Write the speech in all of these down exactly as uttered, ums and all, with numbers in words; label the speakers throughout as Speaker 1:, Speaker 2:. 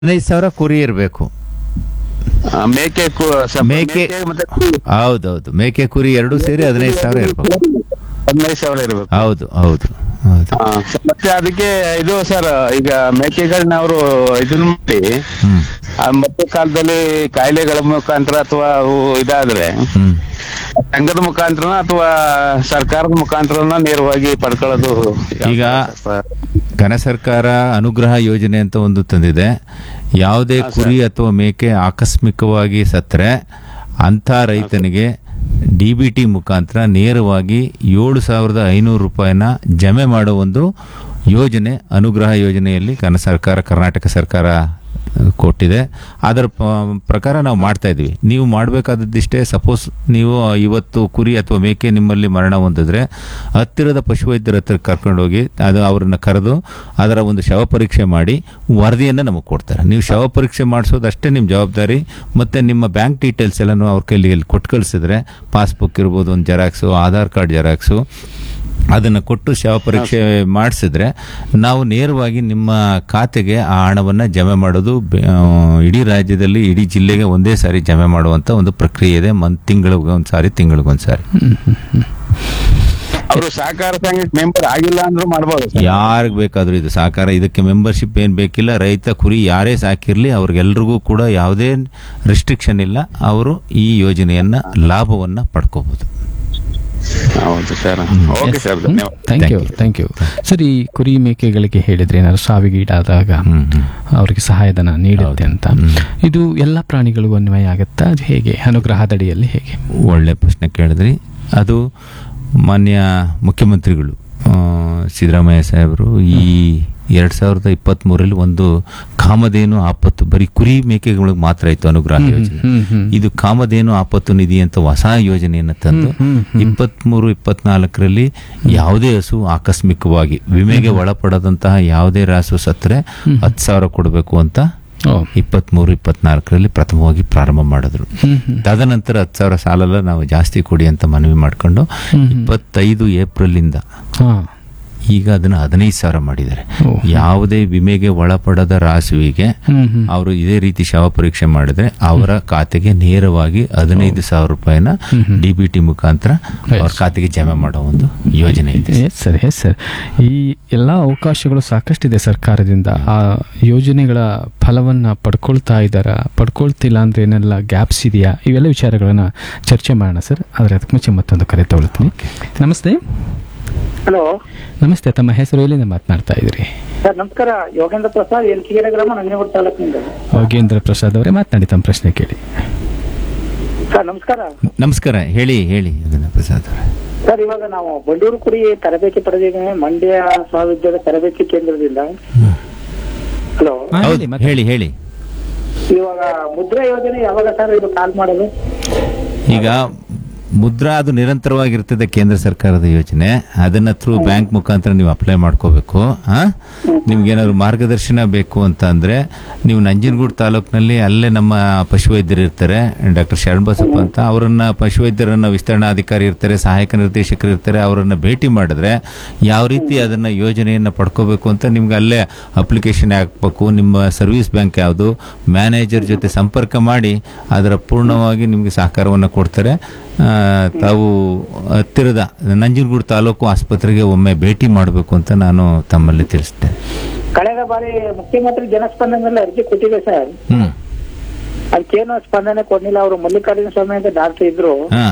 Speaker 1: ಹದಿನೈದು ಸಾವಿರ ಕುರಿ ಇರಬೇಕು.
Speaker 2: ಆ, ಮೇಕೆ ಕು- ಸ-
Speaker 1: ಮೇಕೆ
Speaker 2: ಮತ್ತೆ ಕುರಿ
Speaker 1: ಹೌದೌದು, ಮೇಕೆ ಕುರಿ ಎರಡು ಸೇರಿ ಹದಿನೈದು ಸಾವಿರ ಇರ್ಬೇಕು.
Speaker 2: ಹದಿನೈದು ಸಾವಿರ ಇರ್ಬೇಕು.
Speaker 1: ಹೌದು ಹೌದು ಹೌದು.
Speaker 2: ಆ, ಮತ್ತೆ ಅದಕ್ಕೆ ಇದು ಸರ್, ಈಗ ಮೇಕೆಗಳನ್ನ ಅವರು ಇದನ್ನ ಮಾಡಿ
Speaker 1: ಹ್ಮ್
Speaker 2: ಆ, ಮತ್ತೆ ಕಾಲದಲ್ಲಿ ಕಾಯಿಲೆಗಳ ಮುಖಾಂತರ ಅಥವಾ ಅವು ಇದಾದ್ರೆ
Speaker 1: ಹ್ಮ್
Speaker 2: ಸಂಘದ ಮುಖಾಂತರನ ಅಥವಾ ಸರ್ಕಾರದ ಮುಖಾಂತರನ ನೇರವಾಗಿ ಪಡ್ಕೊಳ್ಳೋದು
Speaker 1: ಈಗ ಘನ ಸರ್ಕಾರ ಅನುಗ್ರಹ ಯೋಜನೆ ಅಂತ ಒಂದು ತಂದಿದೆ. ಯಾವುದೇ ಕುರಿ ಅಥವಾ ಮೇಕೆ ಆಕಸ್ಮಿಕವಾಗಿ ಸತ್ತರೆ ಅಂಥ ರೈತನಿಗೆ ಡಿ ಬಿ ಟಿ ಮುಖಾಂತರ ನೇರವಾಗಿ ಏಳು ಸಾವಿರದ ಐನೂರು ರೂಪಾಯಿನ ಜಮೆ ಮಾಡೋ ಒಂದು ಯೋಜನೆ ಅನುಗ್ರಹ ಯೋಜನೆಯಲ್ಲಿ ಘನ ಸರ್ಕಾರ, ಕರ್ನಾಟಕ ಸರ್ಕಾರ ಕೊಟ್ಟಿದೆ. ಅದರ ಪ- ಪ್ರಕಾರ ನಾವು ಮಾಡ್ತಾ ಇದ್ವಿ. ನೀವು ಮಾಡಬೇಕಾದದ್ದಿಷ್ಟೇ, ಸಪೋಸ್ ನೀವು ಇವತ್ತು ಕುರಿ ಅಥವಾ ಮೇಕೆ ನಿಮ್ಮಲ್ಲಿ ಮರಣ ಹೊಂದಿದ್ರೆ ಹತ್ತಿರದ ಪಶುವೈದ್ಯರ ಹತ್ರ ಕರ್ಕೊಂಡೋಗಿ ಅದು ಅವರನ್ನು ಕರೆದು ಅದರ ಒಂದು ಶವ ಪರೀಕ್ಷೆ ಮಾಡಿ ವರದಿಯನ್ನು ನಮಗೆ ಕೊಡ್ತಾರೆ. ನೀವು ಶವ ಪರೀಕ್ಷೆ ಮಾಡಿಸೋದಷ್ಟೇ ನಿಮ್ಮ ಜವಾಬ್ದಾರಿ. ಮತ್ತು ನಿಮ್ಮ ಬ್ಯಾಂಕ್ ಡೀಟೇಲ್ಸ್ ಎಲ್ಲನೂ ಅವ್ರ ಕೈಲಿ ಕೊಟ್ಟು ಕಳಿಸಿದ್ರೆ, ಪಾಸ್ಬುಕ್ ಇರ್ಬೋದು, ಒಂದು ಜೆರಾಕ್ಸು, ಆಧಾರ್ ಕಾರ್ಡ್ ಜೆರಾಕ್ಸು, ಅದನ್ನು ಕೊಟ್ಟು ಶವ ಪರೀಕ್ಷೆ ಮಾಡಿಸಿದ್ರೆ ನಾವು ನೇರವಾಗಿ ನಿಮ್ಮ ಖಾತೆಗೆ ಆ ಹಣವನ್ನು ಜಮೆ ಮಾಡೋದು ಬೆ- ಆ, ಇಡೀ ರಾಜ್ಯದಲ್ಲಿ ಇಡೀ ಜಿಲ್ಲೆಗೆ ಒಂದೇ ಸಾರಿ ಜಮೆ ಮಾಡುವಂಥ ಒಂದು ಪ್ರಕ್ರಿಯೆ ಇದೆ. ಮನ್ ತಿಂಗಳಿಗೆ ಒಂದು ಸಾರಿ, ತಿಂಗಳಿಗೊಂದು ಸಾರಿ.
Speaker 2: ಅವರು ಸಹಕಾರ ಸಂಘಕ್ಕೆ ಮೆಂಬರ್ ಆಗಿಲ್ಲ ಅಂದ್ರೂ ಮಾಡ್ಬೋದು ಸರ್.
Speaker 1: ಯಾರಿಗೆ ಬೇಕಾದರೂ ಇದು ಸಹಕಾರ, ಇದಕ್ಕೆ ಮೆಂಬರ್ಶಿಪ್ ಏನು ಬೇಕಿಲ್ಲ. ರೈತ ಕುರಿ ಯಾರೇ ಸಾಕಿರಲಿ ಅವ್ರಿಗೆಲ್ರಿಗೂ ಕೂಡ ಯಾವುದೇ ರಿಸ್ಟ್ರಿಕ್ಷನ್ ಇಲ್ಲ. ಅವರು ಈ ಯೋಜನೆಯನ್ನು ಲಾಭವನ್ನು ಪಡ್ಕೋಬೋದು.
Speaker 2: ಹೌದು ಸರ್. ಓಕೆ ಸರ್, ಧನ್ಯವಾದ.
Speaker 3: Thank you thank you sir. ಈ ಕುರಿ ಮೇಕೆಗಳಿಗೆ ಹೇಳಿದ್ರೆ ಏನಾದ್ರು ಸಾವಿಗೀಡಾದಾಗ
Speaker 1: ಹ್ಮ್ ಹ್ಮ್.
Speaker 3: ಅವರಿಗೆ ಸಹಾಯಧನ ನೀಡುತ್ತೆ ಅಂತ, ಇದು ಎಲ್ಲ ಪ್ರಾಣಿಗಳಿಗೂ ಅನ್ವಯ ಆಗುತ್ತಾ? ಅದು ಹೇಗೆ ಅನುಗ್ರಹದಡಿಯಲ್ಲಿ ಹೇಗೆ?
Speaker 1: ಒಳ್ಳೆ ಪ್ರಶ್ನೆ ಕೇಳಿದ್ರಿ. ಅದು ಮಾನ್ಯ ಮುಖ್ಯಮಂತ್ರಿಗಳು ಆ, ಸಿದ್ದರಾಮಯ್ಯ ಸಾಹೇಬರು ಈ ಎರಡು ಸಾವಿರದ ಇಪ್ಪತ್ತ್ಮೂರರಲ್ಲಿ ಒಂದು ಕಾಮಧೇನು ಆಪತ್ತು, ಬರೀ ಕುರಿ ಮೇಕೆಗಳಿಗೆ ಮಾತ್ರ ಇತ್ತು ಅನುಗ್ರಹ ಯೋಜನೆ.
Speaker 3: ಹ್ಮ್, ಹ್ಮ್.
Speaker 1: ಇದು ಕಾಮಧೇನು ಆಪತ್ತು ನಿಧಿ ಅಂತ ಹೊಸ ಯೋಜನೆಯನ್ನು ತಂದು ಇಪ್ಪತ್ತ್ಮೂರು ಇಪ್ಪತ್ನಾಲ್ಕರಲ್ಲಿ ಯಾವುದೇ ಹಸು ಆಕಸ್ಮಿಕವಾಗಿ ವಿಮೆಗೆ ಒಳಪಡದಂತಹ ಯಾವುದೇ ರಾಸು ಸತ್ತರೆ ಹತ್ತು ಸಾವಿರ ಕೊಡಬೇಕು ಅಂತ
Speaker 3: ಓ.
Speaker 1: ಇಪ್ಪತ್ತ್ಮೂರು ಇಪ್ಪತ್ನಾಲ್ಕರಲ್ಲಿ ಪ್ರಥಮವಾಗಿ ಪ್ರಾರಂಭ ಮಾಡಿದ್ರು.
Speaker 3: ಹ್ಮ್, ಹ್ಮ್.
Speaker 1: ತದನಂತರ ಹತ್ತು ಸಾವಿರ ಸಾಲಲ್ಲ ನಾವು ಜಾಸ್ತಿ ಕೊಡಿ ಅಂತ ಮನವಿ ಮಾಡಿಕೊಂಡು ಇಪ್ಪತ್ತೈದು ಏಪ್ರಿಲಿಂದ
Speaker 3: ಹಾ.
Speaker 1: ಈಗ ಅದನ್ನು ಹದಿನೈದು ಸಾವಿರ ಮಾಡಿದ್ದಾರೆ.
Speaker 3: ಓ.
Speaker 1: ಯಾವುದೇ ವಿಮೆಗೆ ಒಳಪಡದ ರಾಸುವಿಗೆ
Speaker 3: ಹ್ಮ್, ಹ್ಮ್.
Speaker 1: ಅವರು ಇದೇ ರೀತಿ ಶವ ಪರೀಕ್ಷೆ ಮಾಡಿದ್ರೆ ಅವರ ಖಾತೆಗೆ ನೇರವಾಗಿ ಹದಿನೈದು ಸಾವಿರ ರೂಪಾಯಿನ ಡಿ ಬಿ ಟಿ ಮುಖಾಂತರ ಅವ್ರ ಖಾತೆಗೆ ಜಮೆ ಮಾಡೋ ಒಂದು ಯೋಜನೆ ಇದೆ.
Speaker 3: Yes sir, yes sir. ಈ ಎಲ್ಲ ಅವಕಾಶಗಳು ಸಾಕಷ್ಟಿದೆ ಸರ್ಕಾರದಿಂದ. ಆ ಯೋಜನೆಗಳ ಫಲವನ್ನು ಪಡ್ಕೊಳ್ತಾ ಇದ್ದಾರಾ, ಪಡ್ಕೊಳ್ತಿಲ್ಲ ಅಂದ್ರೆ ಏನೆಲ್ಲ ಗ್ಯಾಪ್ಸ್ ಇದೆಯಾ, ಇವೆಲ್ಲ ವಿಚಾರಗಳನ್ನ ಚರ್ಚೆ ಮಾಡೋಣ ಸರ್. ಆದರೆ ಅದಕ್ಕೆ ಮುಂಚೆ ಮತ್ತೊಂದು ಕರೆ ತಗೊಳ್ತೀನಿ. ನಮಸ್ತೆ.
Speaker 4: ಹಲೋ
Speaker 3: ನಮಸ್ತೆ, ತಮ್ಮ ಹೆಸರು, ಎಲ್ಲಿಂದ ಮಾತನಾಡ್ತಾ ಇದ್ದೀರಿ?
Speaker 4: ಸರ್ ನಮಸ್ಕಾರ. ಯೋಗೇಂದ್ರ ಪ್ರಸಾದ್, ಎಲ್ಕಿಗೆರೆ ಗ್ರಾಮ, ನಂಜನಗೂಡು ತಾಲೂಕಿನಿಂದ.
Speaker 3: ಯೋಗೇಂದ್ರ ಪ್ರಸಾದ್ ಅವರೇ ಮಾತನಾಡಿ, ತಮ್ಮ ಪ್ರಶ್ನೆ ಕೇಳಿ.
Speaker 4: ಸರ್ ನಮಸ್ಕಾರ.
Speaker 1: ನಮಸ್ಕಾರ, ಹೇಳಿ ಹೇಳಿ ಅದನ್ನ ಪ್ರಸಾದ್ ಅವರೇ.
Speaker 4: ಸರ್ ಇವಾಗ ನಾವು ಬಂಡೂರು ಕುರಿ ತರಬೇತಿ ಪಡೆದಿದ್ದೇವೆ ಮಂಡ್ಯ ಮಹಾವಿದ್ಯಾಲಯದ ತರಬೇತಿ ಕೇಂದ್ರದಿಂದ. ಹಲೋ,
Speaker 3: ಹಾ,
Speaker 1: ಹೌದು,
Speaker 3: ಹೇಳಿ, ಮಾತಾಡಿ.
Speaker 1: ಹೇಳಿ ಹೇಳಿ.
Speaker 4: ಇವಾಗ ಮುದ್ರಾ ಯೋಜನೆ ಯಾವಾಗ ಸರ್ ಇದು ಕಾಲ್ ಮಾಡೋದು?
Speaker 1: ಈಗ ಮುದ್ರಾ ಅದು ನಿರಂತರವಾಗಿರ್ತದೆ, ಕೇಂದ್ರ ಸರ್ಕಾರದ ಯೋಜನೆ. ಅದನ್ನ ಥ್ರೂ ಬ್ಯಾಂಕ್ ಮುಖಾಂತರ ನೀವು ಅಪ್ಲೈ ಮಾಡ್ಕೋಬೇಕು. ನಿಮ್ಗೇನಾದ್ರು ಮಾರ್ಗದರ್ಶನ ಬೇಕು ಅಂತ ಅಂದ್ರೆ ನೀವು ನಂಜನಗೂಡು ತಾಲೂಕಿನಲ್ಲಿ ಅಲ್ಲೇ ನಮ್ಮ ಪಶುವೈದ್ಯರು ಇರ್ತಾರೆ, ಡಾಕ್ಟರ್ ಶರಣಬಸಪ್ಪ ಅಂತ. ಅವರನ್ನ ಪಶುವೈದ್ಯರನ್ನ ವಿಸ್ತರಣಾಧಿಕಾರಿ ಇರ್ತಾರೆ, ಸಹಾಯಕ ನಿರ್ದೇಶಕರು ಇರ್ತಾರೆ. ಅವರನ್ನ ಭೇಟಿ ಮಾಡಿದ್ರೆ ಯಾವ ರೀತಿ ಅದನ್ನ ಯೋಜನೆಯನ್ನ ಪಡ್ಕೋಬೇಕು ಅಂತ ನಿಮ್ಗೆ ಅಲ್ಲೇ ಅಪ್ಲಿಕೇಶನ್ ಹಾಕ್ಬೇಕು. ನಿಮ್ಮ ಸರ್ವಿಸ್ ಬ್ಯಾಂಕ್ ಯಾವುದು, ಮ್ಯಾನೇಜರ್ ಜೊತೆ ಸಂಪರ್ಕ ಮಾಡಿ ಅದರ ಪೂರ್ಣವಾಗಿ ನಿಮಗೆ ಸಹಕಾರವನ್ನು ಕೊಡ್ತಾರೆ. ಆ, ತಾವು ಹತ್ತಿರದ ನಂಜನಗೂಡು ತಾಲೂಕು ಆಸ್ಪತ್ರೆಗೆ ಒಮ್ಮೆ ಭೇಟಿ ಮಾಡಬೇಕು ಅಂತ ನಾನು ತಮ್ಮಲ್ಲಿ ತಿಳಿಸ್ತೇನೆ.
Speaker 4: ಕಳೆದ ಬಾರಿ ಮುಖ್ಯಮಂತ್ರಿ ಜನಸ್ಪಂದನೆಲ್ಲ ಅರ್ಜಿ ಕೊಟ್ಟಿದೆ ಸರ್.
Speaker 1: ಹ್ಮ್
Speaker 4: ಅದಕ್ಕೇನು ಸ್ಪಂದನೆ ಕೊಡ್ಲಿಲ್ಲ. ಅವರು ಮಲ್ಲಿಕಾರ್ಜುನ ಸ್ವಾಮಿ ಅಂತ ಡಾಕ್ಟರ್ ಇದ್ರು,
Speaker 1: ಹಾ.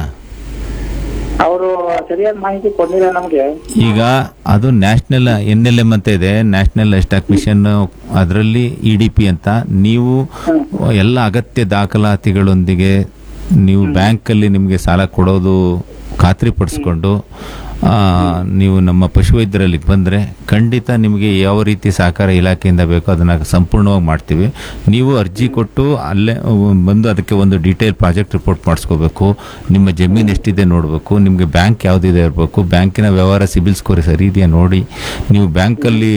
Speaker 4: ಅವರು ಸರಿಯಾದ ಮಾಹಿತಿ ಕೊಡ್ಲಿಲ್ಲ ನಮ್ಗೆ.
Speaker 1: ಈಗ ಅದು ನ್ಯಾಷನಲ್ ಎನ್ ಎಲ್ ಎಂ ಅಂತ ಇದೆ, ನ್ಯಾಷನಲ್ ಲೈಫ್ಸ್ಟಾಕ್ ಮಿಷನ್. ಅದರಲ್ಲಿ ಇ ಡಿ ಪಿ ಅಂತ ನೀವು ಎಲ್ಲ ಅಗತ್ಯ ದಾಖಲಾತಿಗಳೊಂದಿಗೆ ನೀವು ಬ್ಯಾಂಕಲ್ಲಿ ನಿಮಗೆ ಸಾಲ ಕೊಡೋದು ಖಾತ್ರಿಪಡಿಸ್ಕೊಂಡು ಆ, ನೀವು ನಮ್ಮ ಪಶುವೈದ್ಯರಲ್ಲಿ ಬಂದರೆ ಖಂಡಿತ ನಿಮಗೆ ಯಾವ ರೀತಿ ಸಹಕಾರ ಇಲಾಖೆಯಿಂದ ಬೇಕೋ ಅದನ್ನು ಸಂಪೂರ್ಣವಾಗಿ ಮಾಡ್ತೀವಿ. ನೀವು ಅರ್ಜಿ ಕೊಟ್ಟು ಅಲ್ಲೇ ಬಂದು ಅದಕ್ಕೆ ಒಂದು ಡೀಟೇಲ್ ಪ್ರಾಜೆಕ್ಟ್ ರಿಪೋರ್ಟ್ ಮಾಡಿಸ್ಕೋಬೇಕು. ನಿಮ್ಮ ಜಮೀನು ಎಷ್ಟಿದೆ ನೋಡಬೇಕು, ನಿಮಗೆ ಬ್ಯಾಂಕ್ ಯಾವುದಿದೆ ಇರಬೇಕು, ಬ್ಯಾಂಕಿನ ವ್ಯವಹಾರ ಸಿಬಿಲ್ ಸ್ಕೋರ್ ಸರಿ ಇದೆಯಾ ನೋಡಿ. ನೀವು ಬ್ಯಾಂಕಲ್ಲಿ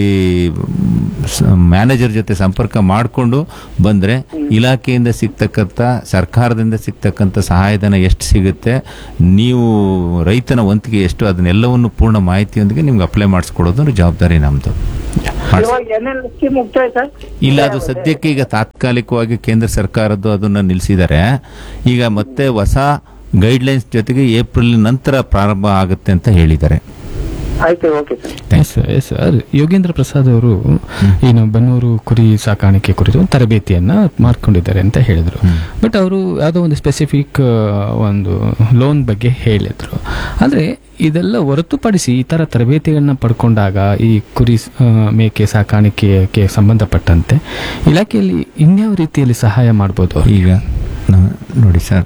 Speaker 1: ಮ್ಯಾನೇಜರ್ ಜೊತೆ ಸಂಪರ್ಕ ಮಾಡಿಕೊಂಡು ಬಂದರೆ ಇಲಾಖೆಯಿಂದ ಸಿಗ್ತಕ್ಕಂಥ, ಸರ್ಕಾರದಿಂದ ಸಿಗ್ತಕ್ಕಂಥ ಸಹಾಯಧನ ಎಷ್ಟು ಸಿಗುತ್ತೆ, ನೀವು ರೈತನ ವಂತಿಗೆ ಎಷ್ಟು, ಅದನ್ನೆಲ್ಲ ಅದನ್ನೆಲ್ಲವನ್ನು ಪೂರ್ಣ ಮಾಹಿತಿಯೊಂದಿಗೆ ನಿಮ್ಗೆ ಅಪ್ಲೈ ಮಾಡಿಸ್ಕೊಡೋದು ಜವಾಬ್ದಾರಿ ನಮ್ದು.
Speaker 4: ಇವಾಗ ಎನ್ ಎಲ್ ಸ್ಕೀಮ್ ಮುಕ್ತಾಯ ಸರ್?
Speaker 1: ಇಲ್ಲ, ಅದು ಸದ್ಯಕ್ಕೆ ಈಗ ತಾತ್ಕಾಲಿಕವಾಗಿ ಕೇಂದ್ರ ಸರ್ಕಾರದ್ದು ಅದನ್ನ ನಿಲ್ಲಿಸಿದ್ದಾರೆ. ಈಗ ಮತ್ತೆ ಹೊಸ ಗೈಡ್ಲೈನ್ಸ್ ಜೊತೆಗೆ ಏಪ್ರಿಲ್ ನಂತರ ಪ್ರಾರಂಭ ಆಗುತ್ತೆ ಅಂತ ಹೇಳಿದ್ದಾರೆ.
Speaker 4: ಆಯ್ತು, okay sir.
Speaker 3: S yes sir. Yogendra Prasad ಅವರು ಏನು ಬನ್ನೂರು ಕುರಿ ಸಾಕಾಣಿಕೆ ಕುರಿತು ಒಂದು ತರಬೇತಿಯನ್ನ ಮಾಡ್ಕೊಂಡಿದ್ದಾರೆ ಅಂತ ಹೇಳಿದ್ರು. ಬಟ್ ಅವರು ಯಾವುದೋ ಒಂದು ಸ್ಪೆಸಿಫಿಕ್ ಒಂದು ಲೋನ್ ಬಗ್ಗೆ ಹೇಳಿದ್ರು. ಆದರೆ ಇದೆಲ್ಲ ಹೊರತುಪಡಿಸಿ ಈ ಥರ ತರಬೇತಿಗಳನ್ನ ಪಡ್ಕೊಂಡಾಗ ಈ ಕುರಿ ಆ, ಮೇಕೆ ಸಾಕಾಣಿಕೆಗೆ ಸಂಬಂಧಪಟ್ಟಂತೆ ಇಲಾಖೆಯಲ್ಲಿ ಇನ್ಯಾವ ರೀತಿಯಲ್ಲಿ ಸಹಾಯ ಮಾಡ್ಬೋದು ಅವ್ರಿಗೆ?
Speaker 1: ಈಗ ನಾ- ನೋಡಿ ಸರ್,